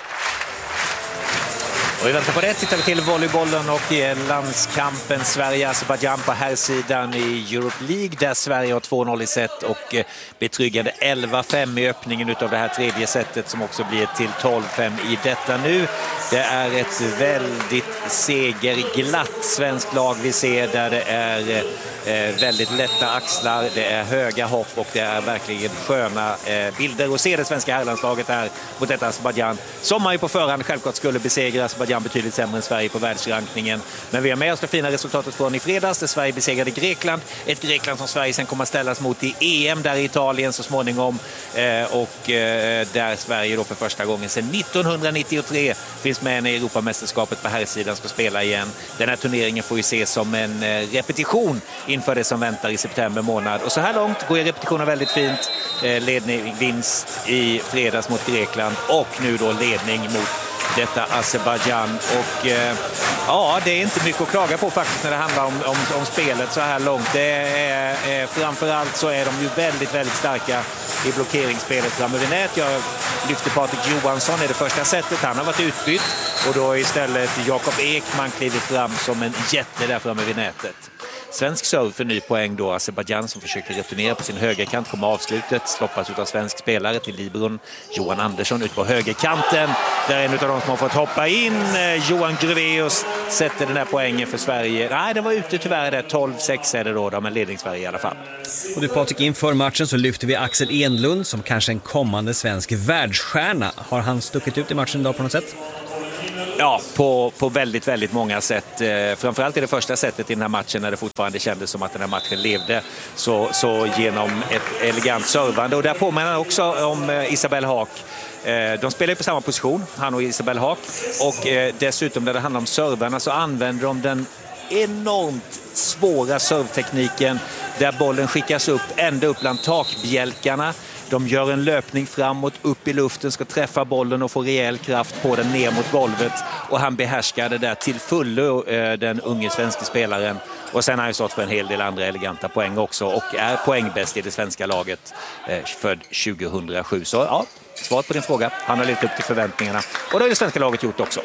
Och vi väntar på det, tittar vi till volleybollen och landskampen Sverige-Azerbaijan på här sidan i Europe League där Sverige har två noll i set och betryggande elva fem i öppningen av det här tredje setet som också blir till tolv fem i detta nu. Det är ett väldigt segerglatt svenskt lag vi ser där det är väldigt lätta axlar, det är höga hopp och det är verkligen sköna bilder och se det svenska herrlandslaget här mot detta Azerbaijan som man ju på förhand självklart skulle besegra. Azerbaijan betydligt sämre än Sverige på världsrankningen, men vi har med oss det fina resultatet från i fredags där Sverige besegrade Grekland, ett Grekland som Sverige sen kommer att ställas mot i E M där i Italien så småningom och där Sverige då för första gången sedan nittonhundranittiotre finns med i Europamästerskapet på här sidan ska spela igen. Den här turneringen får ju ses som en repetition inför det som väntar i september månad. Och så här långt går repetitionen väldigt fint. Ledning, vinst i fredags mot Grekland och nu då ledning mot detta Azerbaijan. Och eh, ja, det är inte mycket att klaga på faktiskt när det handlar om, om, om spelet så här långt. Det är, eh, framförallt så är de ju väldigt, väldigt starka i blockeringsspelet framme vid nät. Jag lyfter Patrik Johansson i det första sättet. Han har varit utbytt och då istället Jakob Ekman klivit fram som en jätte där framme vid nätet. Svensk serve för ny poäng då. Azerbaijan som försöker returnera på sin högerkant kommer avslutet. Stoppas av svensk spelare till libron Johan Andersson ut på högerkanten. Där är en av de som har fått hoppa in. Johan Greveus sätter den här poängen för Sverige. Nej, det var ute tyvärr där. tolv sex är det då. Men ledning Sverige i alla fall. Och du Patrik, inför matchen så lyfter vi Axel Enlund som kanske en kommande svensk världsstjärna. Har han stuckit ut i matchen idag på något sätt? Ja, på, på väldigt, väldigt många sätt. Eh, framförallt i det första sättet i den här matchen när det fortfarande kändes som att den här matchen levde. Så, så genom ett elegant servande. Och där påminner också om eh, Isabelle Haak. Eh, de spelar på samma position, han och Isabelle Haak. Och eh, dessutom när det handlar om servarna så använder de den enormt svåra servtekniken där bollen skickas upp ända upp bland takbjälkarna. De gör en löpning framåt, upp i luften, ska träffa bollen och få rejäl kraft på den ner mot golvet. Och han behärskar det där till fullo, den unge svenska spelaren. Och sen har han stått för en hel del andra eleganta poäng också och är poängbäst i det svenska laget född tjugohundrasju. Så ja, svaret på din fråga. Han har lite upp till förväntningarna. Och det har det svenska laget gjort också.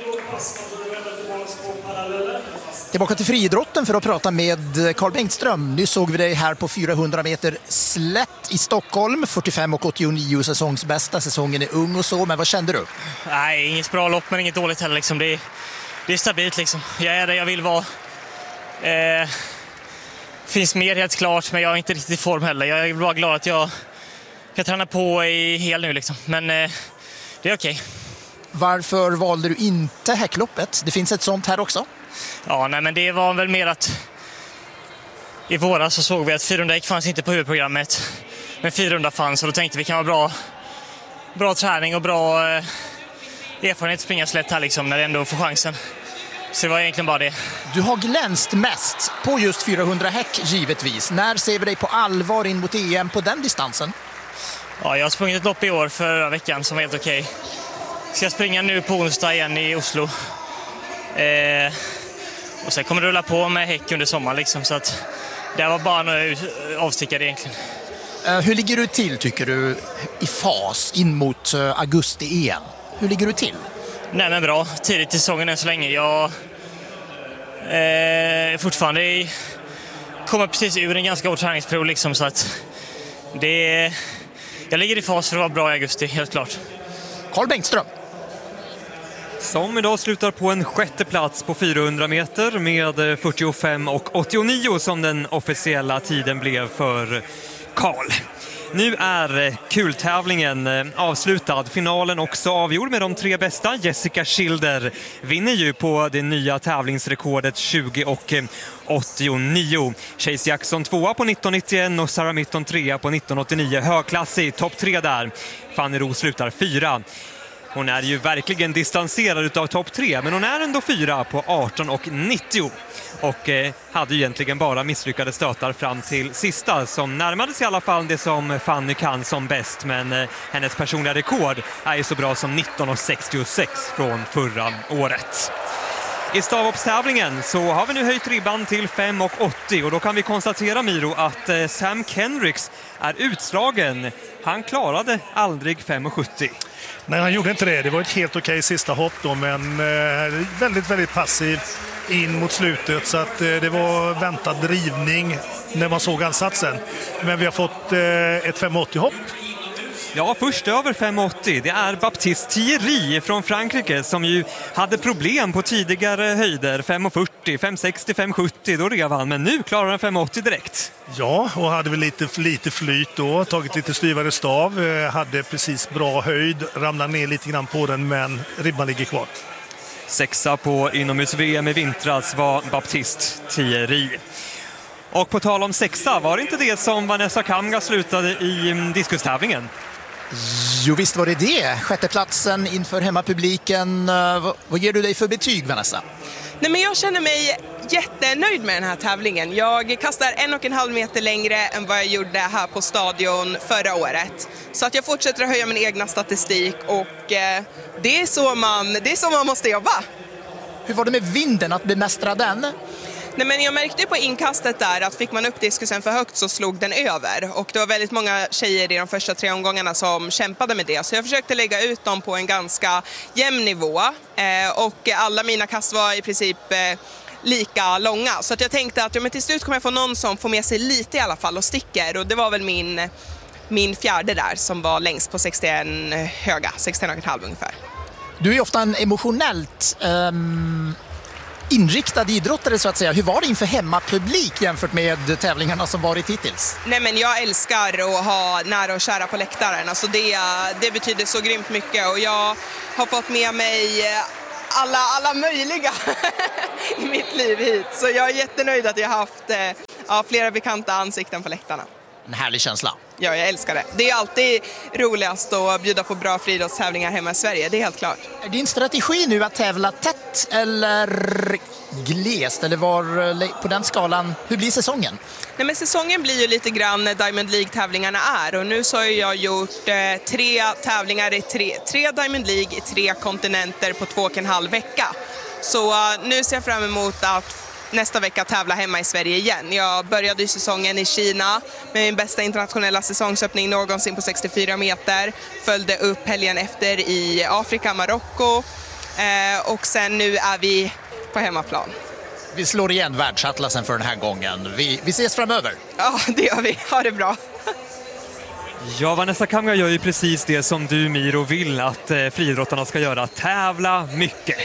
Tillbaka till friidrotten för att prata med Carl Bengtström. Nu såg vi dig här på fyrahundra meter slätt i Stockholm. fyrtiofem och åttionio säsongsbästa. Säsongen är ung och så, men vad kände du? Nej, inget bra lopp men inget dåligt heller. Liksom. Det, är, det är stabilt. Liksom. Jag är där jag vill vara. Eh, finns mer helt klart, men jag är inte riktigt i form heller. Jag är bara glad att jag kan träna på i hel nu. Liksom. Men eh, det är okej. Okay. Varför valde du inte häckloppet? Det finns ett sånt här också. Ja, nej, men det var väl mer att i våras så såg vi att fyrahundra häck fanns inte på huvudprogrammet. Men fyrahundra fanns och då tänkte vi kan vara bra, bra träning och bra eh, erfarenhet att springa slätt här liksom, när det ändå får chansen. Så det var egentligen bara det. Du har glänst mest på just fyrahundra häck givetvis. När ser vi dig på allvar in mot E M på den distansen? Ja, jag har sprungit ett lopp i år förra veckan som var helt okej. Ska jag springa nu på onsdag igen i Oslo. Eh, och sen kommer det rulla på med häck under sommaren liksom, så att det var bara några avstickare egentligen. Uh, hur ligger du till tycker du i fas in mot uh, augusti igen? Hur ligger du till? Nej men bra, tidigt i säsongen än så länge. Jag eh, fortfarande i, kommer precis ur en ganska hård träningsperiod liksom, så att det, jag ligger i fas för att vara bra i augusti, helt klart. Carl Bengtström. Som idag slutar på en sjätte plats på fyrahundra meter med fyrtiofem och åttionio som den officiella tiden blev för Carl. Nu är kultävlingen avslutad. Finalen också avgjord med de tre bästa. Jessica Schilder vinner ju på det nya tävlingsrekordet tjugo och åttionio. Chase Jackson tvåa på nitton nittioen och Sarah Mitton trea på nitton åttionio. Högklassig, topp tre där. Fanny Ro slutar fyra. Hon är ju verkligen distanserad utav topp tre, men hon är ändå fyra på arton och nittio. Och eh, hade ju egentligen bara misslyckade stötar fram till sista, som närmades i alla fall det som Fanny kan som bäst. Men eh, hennes personliga rekord är ju så bra som nitton och sextiosex från förra året. I stavhoppstävlingen så har vi nu höjt ribban till fem och åttio och då kan vi konstatera, Miro, att eh, Sam Kendricks är utslagen. Han klarade aldrig fem och sjuttio. Nej, han gjorde inte det. Det var ett helt okej sista hopp då, men eh, väldigt, väldigt passiv in mot slutet. Så att eh, det var väntad drivning när man såg ansatsen. Men vi har fått eh, ett fem åttio-hopp. Ja, först över fem åttio. Det är Baptiste Thierry från Frankrike som ju hade problem på tidigare höjder. fem fyrtio, fem sextio, fem sjuttio, då rev han. Men nu klarar han fem åttio direkt. Ja, och hade väl lite, lite flyt då. Tagit lite styvare stav. Hade precis bra höjd. Ramlade ner lite grann på den, men ribban ligger kvar. Sexa på inomhus-V M i vintras var Baptiste Thierry. Och på tal om sexa, var det inte det som Vanessa Kamga slutade i diskustävlingen? Jo, visst var det det. Sjätteplatsen inför hemmapubliken. Vad ger du dig för betyg, Vanessa? Nej, men jag känner mig jättenöjd med den här tävlingen. Jag kastar en och en halv meter längre än vad jag gjorde här på stadion förra året. Så att jag fortsätter att höja min egna statistik och eh, det, är så man, det är så man måste jobba. Hur var det med vinden, att bemästra den? Nej, men jag märkte på inkastet där att fick man upp diskusen för högt så slog den över. Och det var väldigt många tjejer i de första tre omgångarna som kämpade med det. Så jag försökte lägga ut dem på en ganska jämn nivå. Eh, och alla mina kast var i princip eh, lika långa. Så att jag tänkte att ja, men till slut kommer jag få någon som får med sig lite i alla fall och sticker. Och det var väl min, min fjärde där som var längst på sextioen höga, sextioen och en halv ungefär. Du är ofta en emotionellt um, inriktad idrottare så att säga. Hur var det inför hemmapublik jämfört med tävlingarna som varit hittills? Nej, men jag älskar att ha nära och kära på läktaren. Alltså det, det betyder så grymt mycket och jag har fått med mig alla, alla möjliga i mitt liv hit. Så jag är jättenöjd att jag har haft ja, flera bekanta ansikten på läktarna. En härlig känsla. Ja, jag älskar det. Det är alltid roligast att bjuda på bra friidrottstävlingar hemma i Sverige, det är helt klart. Är din strategi nu att tävla tätt eller glest? Eller var på den skalan, hur blir säsongen? Nej, men säsongen blir ju lite grann Diamond League-tävlingarna är. Och nu så har jag gjort eh, tre tävlingar i tre, tre Diamond League i tre kontinenter på två och en halv vecka. Så uh, nu ser jag fram emot att nästa vecka tävla hemma i Sverige igen. Jag började ju säsongen i Kina med min bästa internationella säsongsöppning någonsin på sextiofyra meter. Följde upp helgen efter i Afrika, Marocko. Eh, och sen nu är vi på hemmaplan. Vi slår igen världsatlasen för den här gången. Vi, vi ses framöver. Ja, det gör vi. Ha det bra. Ja, Vanessa Kamga gör ju precis det som du, Miro, vill att eh, friidrottarna ska göra. Tävla mycket.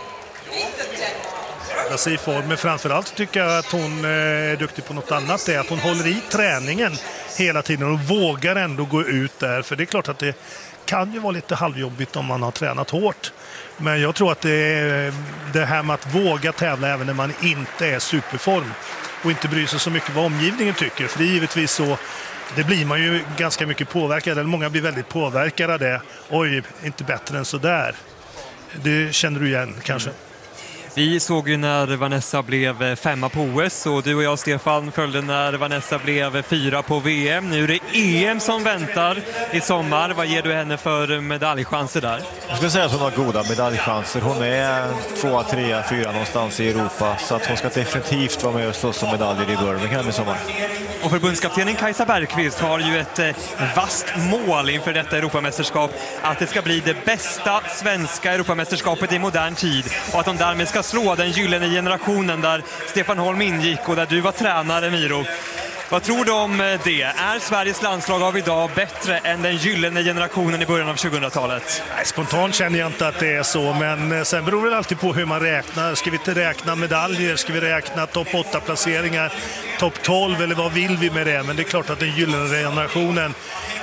I form, men framförallt tycker jag att hon är duktig på något annat. Det är att hon håller i träningen hela tiden och vågar ändå gå ut där. För det är klart att det kan ju vara lite halvjobbigt om man har tränat hårt. Men jag tror att det är det här med att våga tävla även när man inte är superform och inte bryr sig så mycket vad omgivningen tycker. För det är givetvis så, det blir man ju ganska mycket påverkad, eller många blir väldigt påverkade av det. Oj, inte bättre än så där. Det känner du igen kanske. Mm. Vi såg ju när Vanessa blev femma på O S och du och jag, Stefan, följde när Vanessa blev fyra på V M. Nu är det E M som väntar i sommar. Vad ger du henne för medaljchanser där? Jag skulle säga att hon har goda medaljchanser. Hon är tvåa, trea, fyra någonstans i Europa, så att hon ska definitivt vara med och slåss om medaljer i Birmingham i sommar. Och förbundskaptenen Kajsa Bergqvist har ju ett eh, vasst mål inför detta Europamästerskap, att det ska bli det bästa svenska Europamästerskapet i modern tid och att de därmed ska slå den gyllene generationen där Stefan Holm ingick och där du var tränare, Miro. Vad tror du om det? Är Sveriges landslag av idag bättre än den gyllene generationen i början av tjugohundratalet? Nej, spontant känner jag inte att det är så, men sen beror det alltid på hur man räknar. Ska vi inte räkna medaljer? Ska vi räkna topp åtta placeringar? Topp tolv? Eller vad vill vi med det? Men det är klart att den gyllene generationen,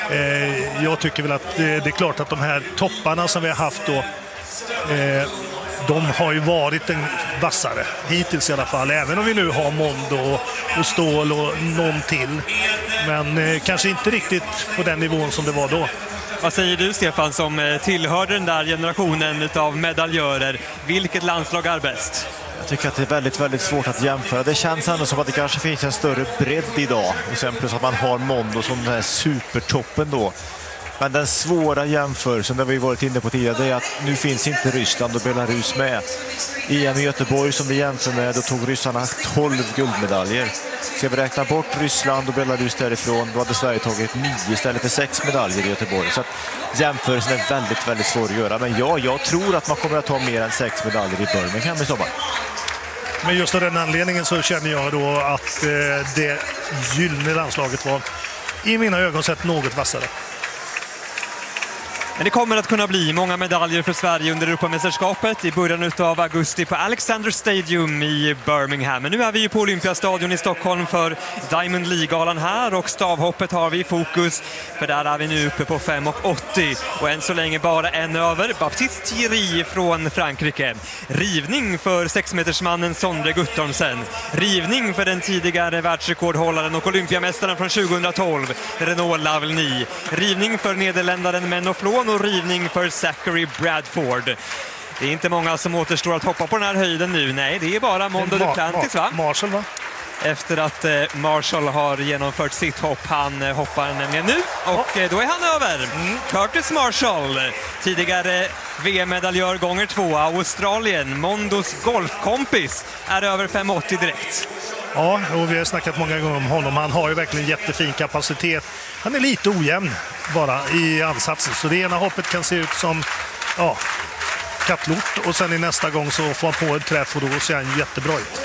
eh, jag tycker väl att eh, det är klart att de här topparna som vi har haft då, eh, de har ju varit en vassare, hittills i alla fall. Även om vi nu har Mondo och, och Stål och någon till. Men eh, kanske inte riktigt på den nivån som det var då. Vad säger du, Stefan, som tillhörde den där generationen av medaljörer? Vilket landslag är bäst? Jag tycker att det är väldigt, väldigt svårt att jämföra. Det känns ändå som att det kanske finns en större bredd idag. Och sen plus att man har Mondo som den här supertoppen då. Men den svåra jämförelsen, där vi varit inne på tidigare, det är att nu finns inte Ryssland och Belarus med. I E M i Göteborg som vi jämför med, då tog ryssarna tolv guldmedaljer. Ska vi räkna bort Ryssland och Belarus därifrån, då hade Sverige tagit nio istället för sex medaljer i Göteborg. Så att jämförelsen är väldigt, väldigt svår att göra. Men ja, jag tror att man kommer att ta mer än sex medaljer i Birmingham i sommar. Men just av den anledningen så känner jag då att eh, det gyllene landslaget var i mina ögon sett något vassare. Men det kommer att kunna bli många medaljer för Sverige under Europamästerskapet i början av augusti på Alexander Stadium i Birmingham. Men nu är vi ju på Olympiastadion i Stockholm för Diamond League-galan här, och stavhoppet har vi i fokus, för där är vi nu uppe på fem åttio och än så länge bara en över. Baptiste Thierry från Frankrike. Rivning för sexmetersmannen Sondre Guttormsen. Rivning för den tidigare världsrekordhållaren och olympiamästaren från tjugohundratolv, Renaud Lavigny. Rivning för nederländaren Menno Flon och rivning för Zachary Bradford. Det är inte många som återstår att hoppa på den här höjden nu. Nej, det är bara Mondo Duplantis, va? Marshall, va? Efter att eh, Marshall har genomfört sitt hopp. Han eh, hoppar nämligen nu och eh, då är han över. Mm. Curtis Marshall, tidigare V M-medaljör gånger två, Australien, Mondos golfkompis, är över fem åttio direkt. Ja, och vi har snackat många gånger om honom. Han har ju verkligen jättefin kapacitet. Han är lite ojämn bara i ansatsen. Så det ena hoppet kan se ut som, ja, kattlort och sen i nästa gång så får han på ett träff och då ser han jättebra ut.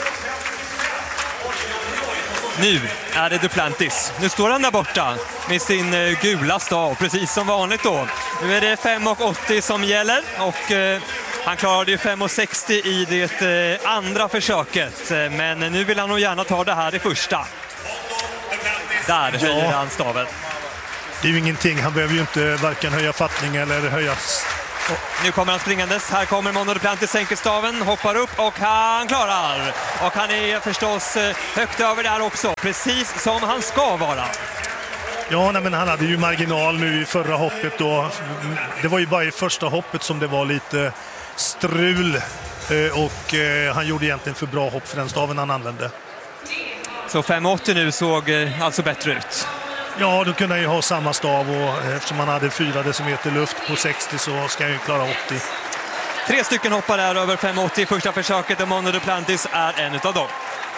Nu är det Duplantis. Nu står han där borta med sin eh, gula stav, precis som vanligt då. Nu är det fem åttio som gäller och eh, han klarade ju fem sextio i det eh, andra försöket. Men nu vill han nog gärna ta det här i första. Där höjer han staven. Det är ju ingenting, han behöver ju inte varken höja fattning eller höja... Nu kommer han springandes. Här kommer Mondo Duplantis, sänker staven, hoppar upp och han klarar. Och han är förstås högt över där också, precis som han ska vara. Ja, nej, men han hade ju marginal nu i förra hoppet då. Det var ju bara i första hoppet som det var lite strul och han gjorde egentligen för bra hopp för den staven han använde. Så fem åttio nu såg alltså bättre ut. Ja, då kunde han ju ha samma stav och eftersom han hade fyra decimeter luft på sextio så ska han ju klara åttio. Tre stycken hoppar där över fem åttio i första försöket och Mondo Duplantis är en utav dem.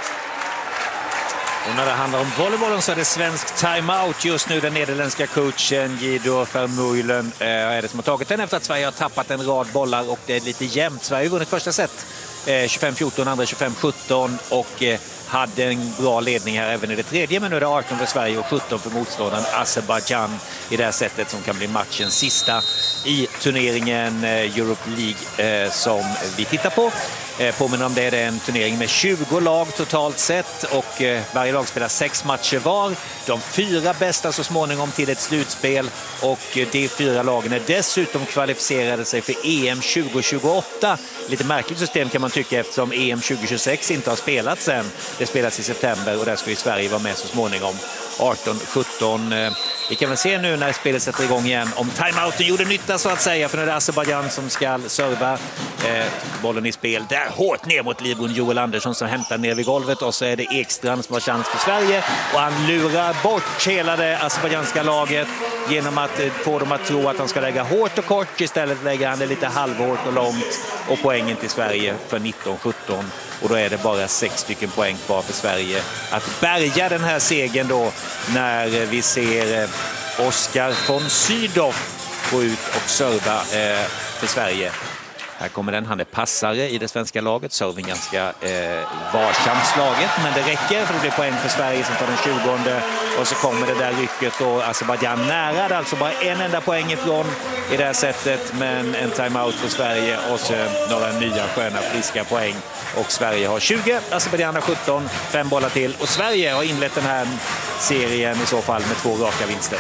Och när det handlar om volleybollen så är det svensk timeout just nu. Den nederländska coachen Guido Vermeulen eh, är det som har tagit den efter att Sverige har tappat en rad bollar och det är lite jämnt. Sverige har vunnit första set eh, tjugofem fjorton, andra tjugofem sjutton och eh, hade en bra ledning här även i det tredje, men nu är det arton för Sverige och sjutton för motståndaren Azerbaijan i det här sättet som kan bli matchens sista i turneringen eh, Europe League eh, som vi tittar på. Eh, påminner om det, det är en turnering med tjugo lag totalt sett och eh, varje lag spelar sex matcher var. De fyra bästa så småningom till ett slutspel och eh, de fyra lagen är dessutom kvalificerade sig för E M tjugo tjugoåtta. Lite märkligt system kan man tycka eftersom E M tjugo tjugosex inte har spelats än. Det spelas i september och där ska ju Sverige vara med så småningom. arton sjutton. Vi kan väl se nu när spelet sätter igång igen om timeouten gjorde nytta så att säga, för nu är det Azerbaijan som ska serva eh, bollen i spel. Där hårt ner mot Libron Joel Andersson som hämtar ner vid golvet och så är det Ekstrand som har chans för Sverige och han lurar bort hela det azerbaijanska laget genom att eh, få dem att tro att han ska lägga hårt och kort. Istället lägger han det lite halvhårt och långt och poängen till Sverige för nitton sjutton. Och då är det bara sex stycken poäng kvar för Sverige att bärga den här segern då när vi ser Oskar von Sydow gå ut och serva för Sverige. Här kommer den, han är passare i det svenska laget, serving ganska eh, varsamt slaget, men det räcker för det blir poäng för Sverige som tar den tjugonde och så kommer det där rycket och Azerbaijan nära, det är alltså bara en enda poäng ifrån i det här sättet, men en timeout för Sverige och så några nya sköna friska poäng och Sverige har tjugo, Azerbaijan har sjutton, fem bollar till och Sverige har inlett den här serien i så fall med två raka vinster.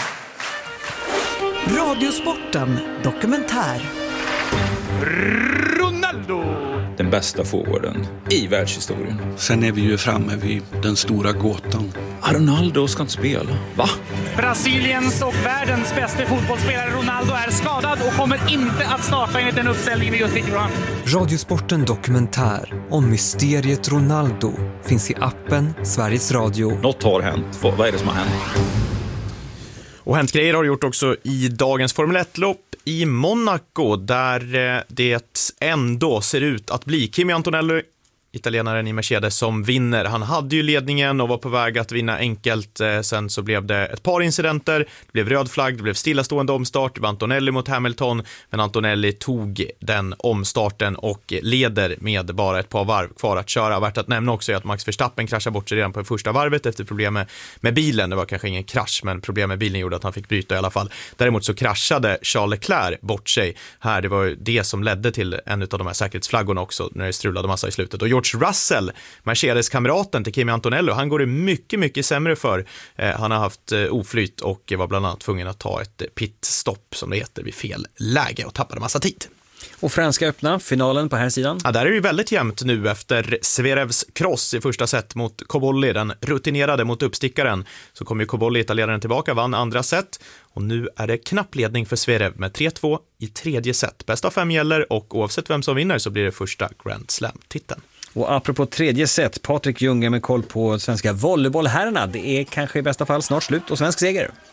Radiosporten dokumentär. Ronaldo! Den bästa forwarden i världshistorien. Sen är vi ju framme vid den stora gåtan. Ronaldo ska inte spela. Va? Brasiliens och världens bästa fotbollsspelare Ronaldo är skadad och kommer inte att starta enligt den uppställningen vi just fick fram. Radiosporten dokumentär om mysteriet Ronaldo finns i appen Sveriges Radio. Något har hänt. Vad är det som har hänt? Och hänt grejer har gjort också i dagens Formel ett-lopp i Monaco där det ändå ser ut att bli Kimi Antonelli, italienaren i Mercedes, som vinner. Han hade ju ledningen och var på väg att vinna enkelt. Sen så blev det ett par incidenter. Det blev röd flagg, det blev stillastående omstart. Det var Antonelli mot Hamilton, men Antonelli tog den omstarten och leder med bara ett par varv kvar att köra. Värt att nämna också är att Max Verstappen kraschade bort sig redan på det första varvet efter problem med, med bilen. Det var kanske ingen krasch, men problem med bilen gjorde att han fick bryta i alla fall. Däremot så kraschade Charles Leclerc bort sig här. Det var ju det som ledde till en av de här säkerhetsflaggorna också när det strulade massa i slutet. Och George Russell, Mercedes-kamraten till Kimi Antonello, han går det mycket, mycket sämre för. Eh, han har haft eh, oflyt och var bland annat tvungen att ta ett pitstopp som det heter vid fel läge och tappade massa tid. Och Franska öppna, finalen på här sidan. Ja, där är det ju väldigt jämnt nu efter Zverevs kross i första set mot Cobolli, den rutinerade mot uppstickaren. Så kommer ju Cobolli, italienaren, tillbaka, vann andra set. Och nu är det knapp ledning för Zverev med tre två i tredje set. Bästa fem gäller och oavsett vem som vinner så blir det första Grand Slam-titeln. Och apropå tredje set, Patrik Ljunge med koll på svenska volleybollherrarna. Det är kanske i bästa fall snart slut och svensk seger.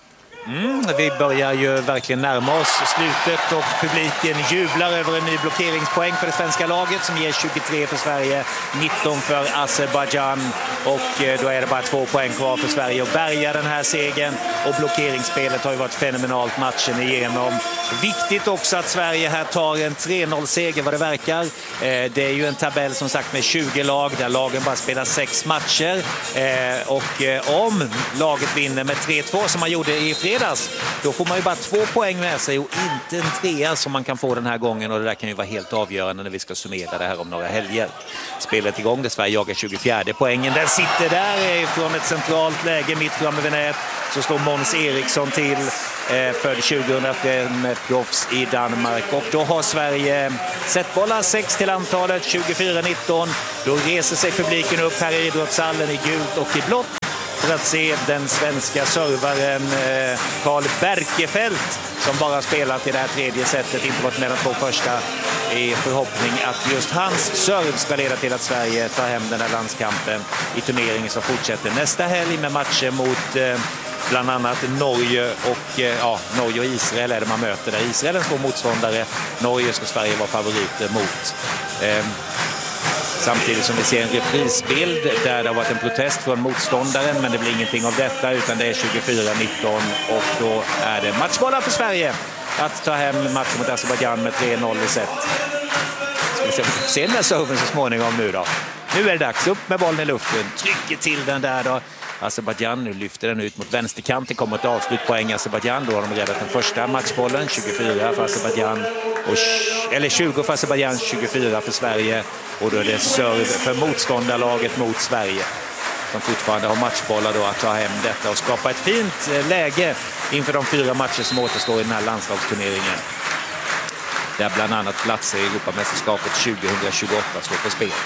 Mm, vi börjar ju verkligen närma oss slutet och publiken jublar över en ny blockeringspoäng för det svenska laget som ger tjugotre för Sverige, nitton för Azerbaijan, och då är det bara två poäng kvar för Sverige att bärga den här segern, och blockeringsspelet har ju varit fenomenalt matchen igenom. Viktigt också att Sverige här tar en tre noll-seger vad det verkar. Det är ju en tabell som sagt med tjugo lag där lagen bara spelar sex matcher, och om laget vinner med tre två som man gjorde i fredags, då får man ju bara två poäng med sig och inte en trea som man kan få den här gången, och det där kan ju vara helt avgörande när vi ska summera det här om några helger. Spelet igång där Sverige jagar tjugofjärde poängen. Den sitter där från ett centralt läge mitt framme vid nät, så står Måns Eriksson till, född tjugohundrafem, proffs i Danmark, och då har Sverige sett bollar sex till antalet, tjugofyra nitton. Då reser sig publiken upp här i idrottshallen i gult och i blått för att se den svenska servaren Karl Berkefelt, som bara spelat i det här tredje setet, inte varit med de två första, i förhoppning att just hans serv ska leda till att Sverige tar hem den här landskampen i turneringen som fortsätter nästa helg med matcher mot eh, bland annat Norge och, eh, ja, Norge och Israel är det man möter där. Israel är en svår motståndare, Norge ska Sverige vara favoriter mot. Eh, Samtidigt som vi ser en reprisbild där det har varit en protest från motståndaren, men det blir ingenting av detta utan det är tjugofyra nitton, och då är det matchbollar för Sverige att ta hem matchen mot Azerbaijan med tre noll i set. Ska vi se, vi får se den här serven så småningom nu då. Nu är det dags, upp med bollen i luften, trycker till den där då. Azerbaijan, nu lyfter den ut mot vänsterkant. Det kommer ett avslutpoäng Azerbaijan. Då har de räddat den första matchbollen. tjugofyra för Azerbaijan, och, eller tjugo för Azerbaijan, tjugofyra för Sverige. Och då är det serv för motståndarlaget mot Sverige, som fortfarande har matchbollar då att ta hem detta och skapa ett fint läge inför de fyra matcher som återstår i den här landslagsturneringen, där bland annat platser i Europamästerskapet tjugohundratjugoåtta står på spel.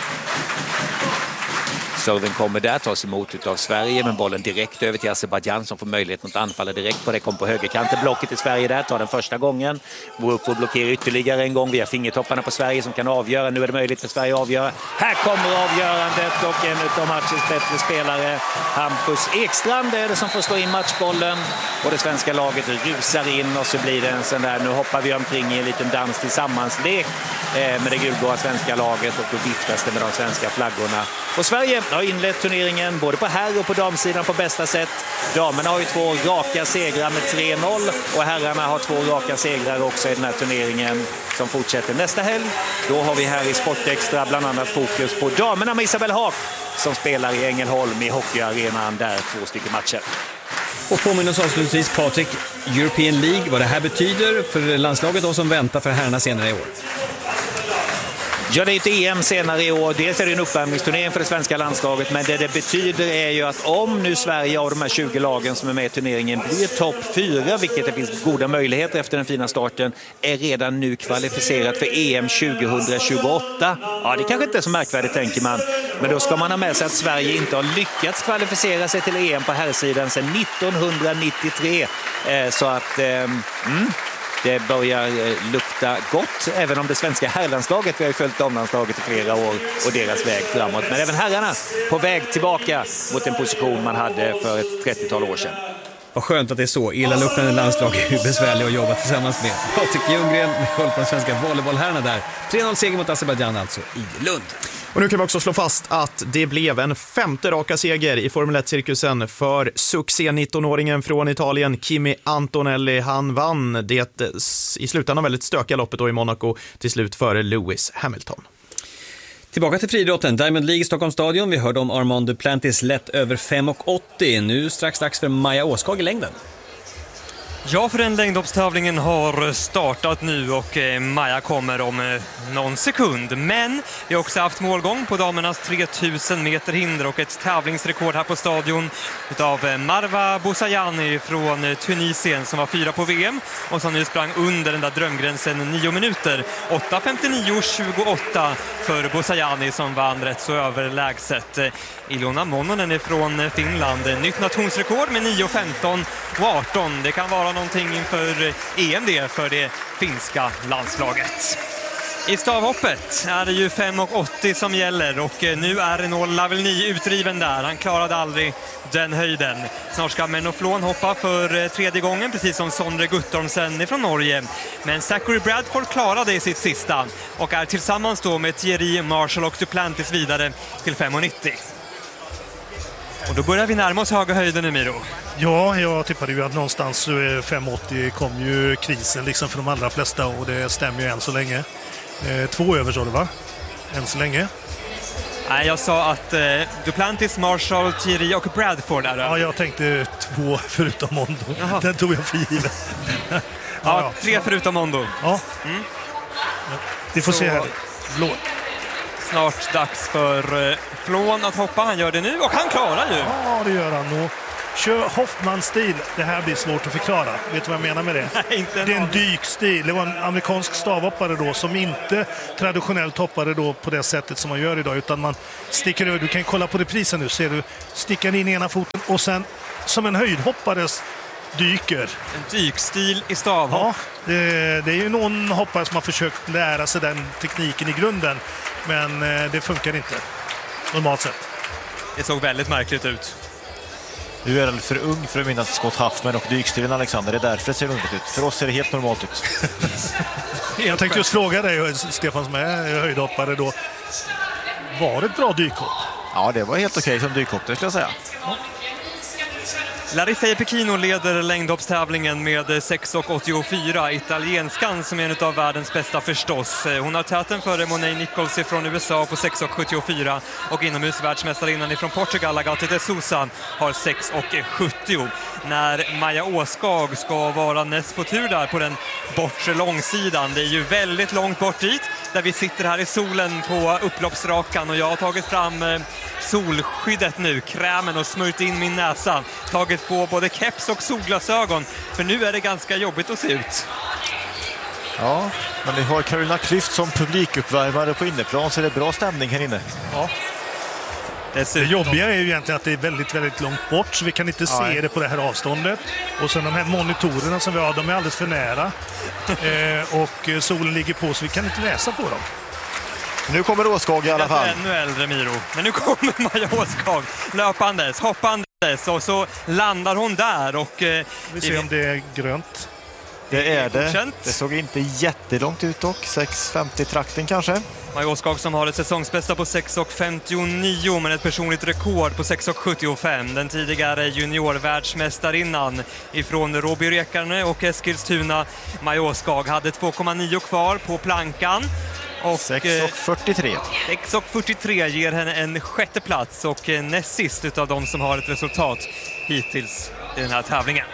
Serven kommer där, tas emot av Sverige, men bollen direkt över till Azerbaijan som får möjlighet att anfalla direkt på det. Kommer på högerkanten, blocket i Sverige där, tar den första gången. Går upp och blockerar ytterligare en gång via fingertopparna på Sverige som kan avgöra. Nu är det möjligt för Sverige att avgöra. Här kommer avgörandet, och en av matchens bättre spelare, Hampus Ekstrand, är det som får slå in matchbollen. Och det svenska laget rusar in, och så blir det en sån där, nu hoppar vi omkring i en liten dans tillsammans-lek med det gulblåa svenska laget, och då viftas det med de svenska flaggorna. Och Sverige har inlett turneringen både på herr- och på damsidan på bästa sätt. Damerna har ju två raka segrar med tre noll, och herrarna har två raka segrar också i den här turneringen som fortsätter nästa helg. Då har vi här i Sportextra bland annat fokus på damerna med Isabelle Haak som spelar i Ängelholm i hockeyarenan där, två stycken matcher. Och påminner oss avslutningsvis, Patrik, European League, vad det här betyder för landslaget då som väntar för herrarna senare i år. Ja, det är ett E M senare i år. Dels är det en uppvärmningsturnering för det svenska landslaget, men det det betyder är ju att om nu Sverige av de här tjugo lagen som är med i turneringen blir topp fyra, vilket det finns goda möjligheter efter den fina starten, är redan nu kvalificerat för E M tjugohundratjugoåtta. Ja, det kanske inte är så märkvärdigt, tänker man. Men då ska man ha med sig att Sverige inte har lyckats kvalificera sig till E M på herrsidan sedan nittonhundranittiotre. Så att... Eh, mm. Det börjar lukta gott, även om det svenska herrlandslaget, vi har ju följt damlandslaget i flera år och deras väg framåt. Men även herrarna på väg tillbaka mot en position man hade för ett trettiotal år sedan. Vad skönt att det är så. Illaluktande landslag är ju besvärliga att jobba tillsammans med. Patrik Ljunggren med koll på den svenska volleybollherrarna där. tre noll seger mot Azerbaijan alltså i Lund. Och nu kan vi också slå fast att det blev en femte raka seger i Formel ett-cirkusen för succé nittonåringen från Italien, Kimi Antonelli. Han vann det i slutändan av väldigt stökiga loppet då i Monaco, till slut före Lewis Hamilton. Tillbaka till friidrotten. Diamond League i Stockholms stadion. Vi hörde om Armand Duplantis lätt över fem åttio. Nu strax dags för Maja Åskag i längden. Ja, för den längdhoppstävlingen har startat nu och Maja kommer om någon sekund. Men vi har också haft målgång på damernas tre tusen meter hinder och ett tävlingsrekord här på stadion utav Marwa Boussayani från Tunisien som var fyra på V M och som nu sprang under den där drömgränsen nio minuter. åtta femtionio tjugoåtta för Boussayani som vann rätt så överlägset. Ilona Mononen är från Finland. Nytt nationsrekord med nio femton och arton. Det kan vara någonting inför E M D för det finska landslaget. I stavhoppet är det ju fem åttio som gäller och nu är Renaud Lavillenie utdriven där. Han klarade aldrig den höjden. Snart ska Menno Flon hoppa för tredje gången, precis som Sondre Guttormsen från Norge. Men Zachary Bradford klarade i sitt sista och är tillsammans då med Thierry, Marshall och Duplantis vidare till fem nittio. Och då börjar vi närma oss höga höjden, Emiro. Ja, jag tippade ju att någonstans fem åttio kom ju krisen liksom för de allra flesta och det stämmer ju än så länge. Eh, två över så det va? Än så länge. Nej, jag sa att eh, Duplantis, Marshall, Thierry och Bradford är det. Ja, jag tänkte två förutom Mondo. Jaha. Den tog jag för givet. ja, ja, tre förutom Mondo. Ja. Mm. Vi får så se här. Blå. Snart dags för eh, Flon att hoppa. Han gör det nu och han klarar ju. Ja, det gör han. Och kör Hoffman-stil. Det här blir svårt att förklara. Vet du vad jag menar med det? Nej, inte det är en dykstil. Det var en amerikansk stavhoppare då som inte traditionellt hoppade då på det sättet som man gör idag, utan man sticker över. Du kan kolla på reprisen nu. Ser du? Sticker in ena foten och sen som en höjdhoppare dyker. En dykstil i stavhopp. Ja, det, det är ju någon hoppare som har försökt lära sig den tekniken i grunden, men det funkar inte normalt sett. Det såg väldigt märkligt ut. Du är för ung för att minnas Scott Huffman och dykstilen, Alexander. Det är därför det ser underligt ut. För oss ser det helt normalt ut. Jag tänkte just fråga dig, Stefan, som är höjdhoppare då. Var det ett bra dykhopp? Ja, det var helt okej som dykhopp, det skulle jag säga. Ja. Larissa Pechino leder längdhoppstävlingen med sex åttiofyra. Italienskan som är en av världens bästa förstås. Hon har täten före Monet Nichols från U S A på sex sjuttiofyra och inomhusvärldsmästarinnan från Portugal, Agathe de Sousa, har sex sjuttio. När Maja Åskag ska vara näst på tur där på den bortre långsidan. Det är ju väldigt långt bort dit där vi sitter här i solen på upploppsrakan och jag har tagit fram solskyddet nu, krämen, och smörjt in min näsa. Tagit på både keps och solglasögon, för nu är det ganska jobbigt att se ut. Ja, men vi har Carolina Klüft som publikuppvärmare på inneplan, så det är bra stämning här inne. Ja. Det jobbiga är ju egentligen att det är väldigt, väldigt långt bort, så vi kan inte se Nej. det på det här avståndet. Och sen de här monitorerna som vi har, de är alldeles för nära. eh, och solen ligger på, så vi kan inte läsa på dem. Nu kommer Åskag i alla fall. Ännu äldre Miro. Men nu kommer Maja Åskag löpandes, hoppandes, och så landar hon där. Och, eh, vi ser om det är grönt. Det är det. Det såg inte jättelångt ut dock. sex femtio-trakten kanske. Maja Åskag som har ett säsongsbästa på sex femtionio, men ett personligt rekord på sex sjuttiofem. Den tidigare juniorvärldsmästarinnan ifrån Råby Rekarne och Eskilstuna, Maja Åskag, hade två komma nio kvar på plankan. Och sex fyrtiotre. sex fyrtiotre ger henne en sjätte plats och näst sist utav de som har ett resultat hittills i den här tävlingen.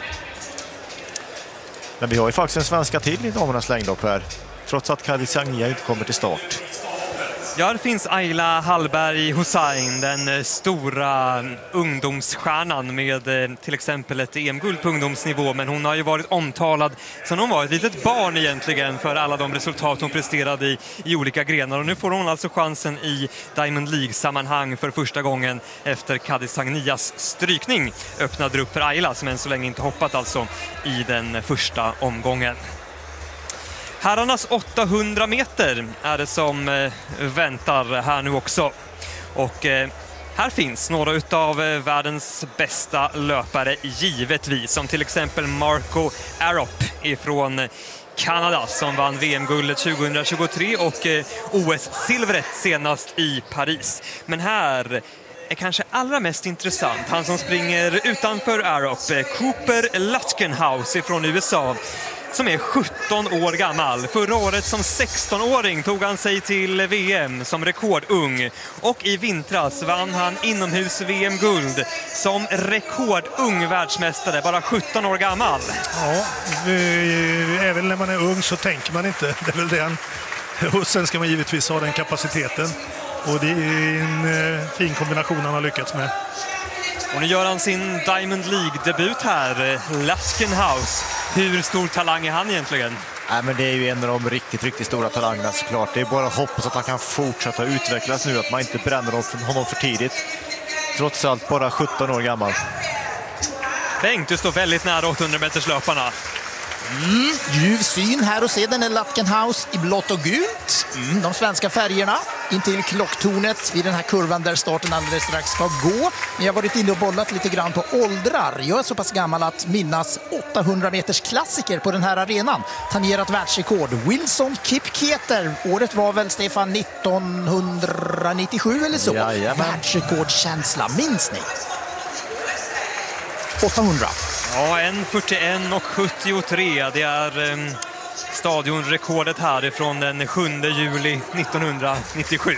Men vi har ju faktiskt en svenska till i damernas längdhopp här, trots att Kadi Sagnia inte kommer till start. Ja, det finns Ayla Hallberg Hussein, den stora ungdomsstjärnan med till exempel ett E M-guld på ungdomsnivå, men hon har ju varit omtalad som hon var ett litet barn egentligen för alla de resultat hon presterade i, i olika grenar, och nu får hon alltså chansen i Diamond League-sammanhang för första gången efter Kadi Sagnias strykning. Öppnade upp för Ayla som än så länge inte hoppat alltså i den första omgången. Herrarnas åttahundra meter är det som eh, väntar här nu också. Och eh, här finns några av världens bästa löpare givetvis, som till exempel Marco Arop ifrån Kanada som vann V M-guldet tjugohundratjugotre och eh, O S-silvret senast i Paris. Men här är kanske allra mest intressant han som springer utanför Arop, Cooper Lutkenhouse ifrån U S A, som är sjutton år gammal. Förra året som sexton-åring tog han sig till V M som rekordung. Och i vintras vann han inomhus-V M-guld som rekordung världsmästare, bara sjutton år gammal. Ja, även när man är ung så tänker man inte. Det är väl den. Och sen ska man givetvis ha den kapaciteten. Och det är en fin kombination han har lyckats med. Och nu gör han sin Diamond League-debut här, Lutkenhouse. Hur stor talang är han egentligen? Nej, men det är ju en av de riktigt, riktigt stora talangerna såklart. Det är bara att hoppas att han kan fortsätta utvecklas nu, att man inte bränner honom för tidigt. Trots allt bara sjutton år gammal. Bengt, du står väldigt nära åttahundra meters löparna. Mm, ljuv syn här och se den är Latkenhaus i blått och gult. Mm, de svenska färgerna in till klocktornet vid den här kurvan där starten alldeles strax ska gå. Men jag har varit inne och bollat lite grann på åldrar. Jag är så pass gammal att minnas åttahundra meters klassiker på den här arenan. Tangerat världsrekord. Wilson Kipketer. Året var väl, Stefan, nittonhundranittiosju eller så. Jajamän. Världsrekordkänsla, minns ni? åttahundra. Ja, en fyrtioen och sjuttiotre. Det är um, stadionrekordet härifrån den sjunde juli nittonhundranittiosju.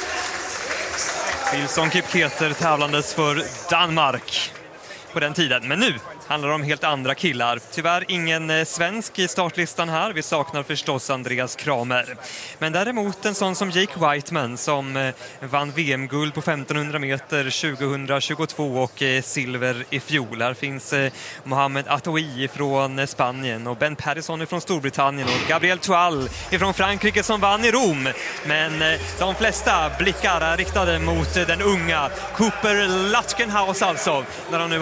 Wilson Kipketer tävlandes för Danmark på den tiden. Men nu handlar det om helt andra killar. Tyvärr ingen svensk i startlistan här. Vi saknar förstås Andreas Kramer. Men däremot en sån som Jake Whiteman som vann V M-guld på femtonhundra meter tjugohundratjugotvå och silver i fjol. Här finns Mohamed Atoui från Spanien och Ben Paddison från Storbritannien och Gabriel Toal från Frankrike som vann i Rom. Men de flesta blickar är riktade mot den unga Cooper Latkenhaus alltså. När de nu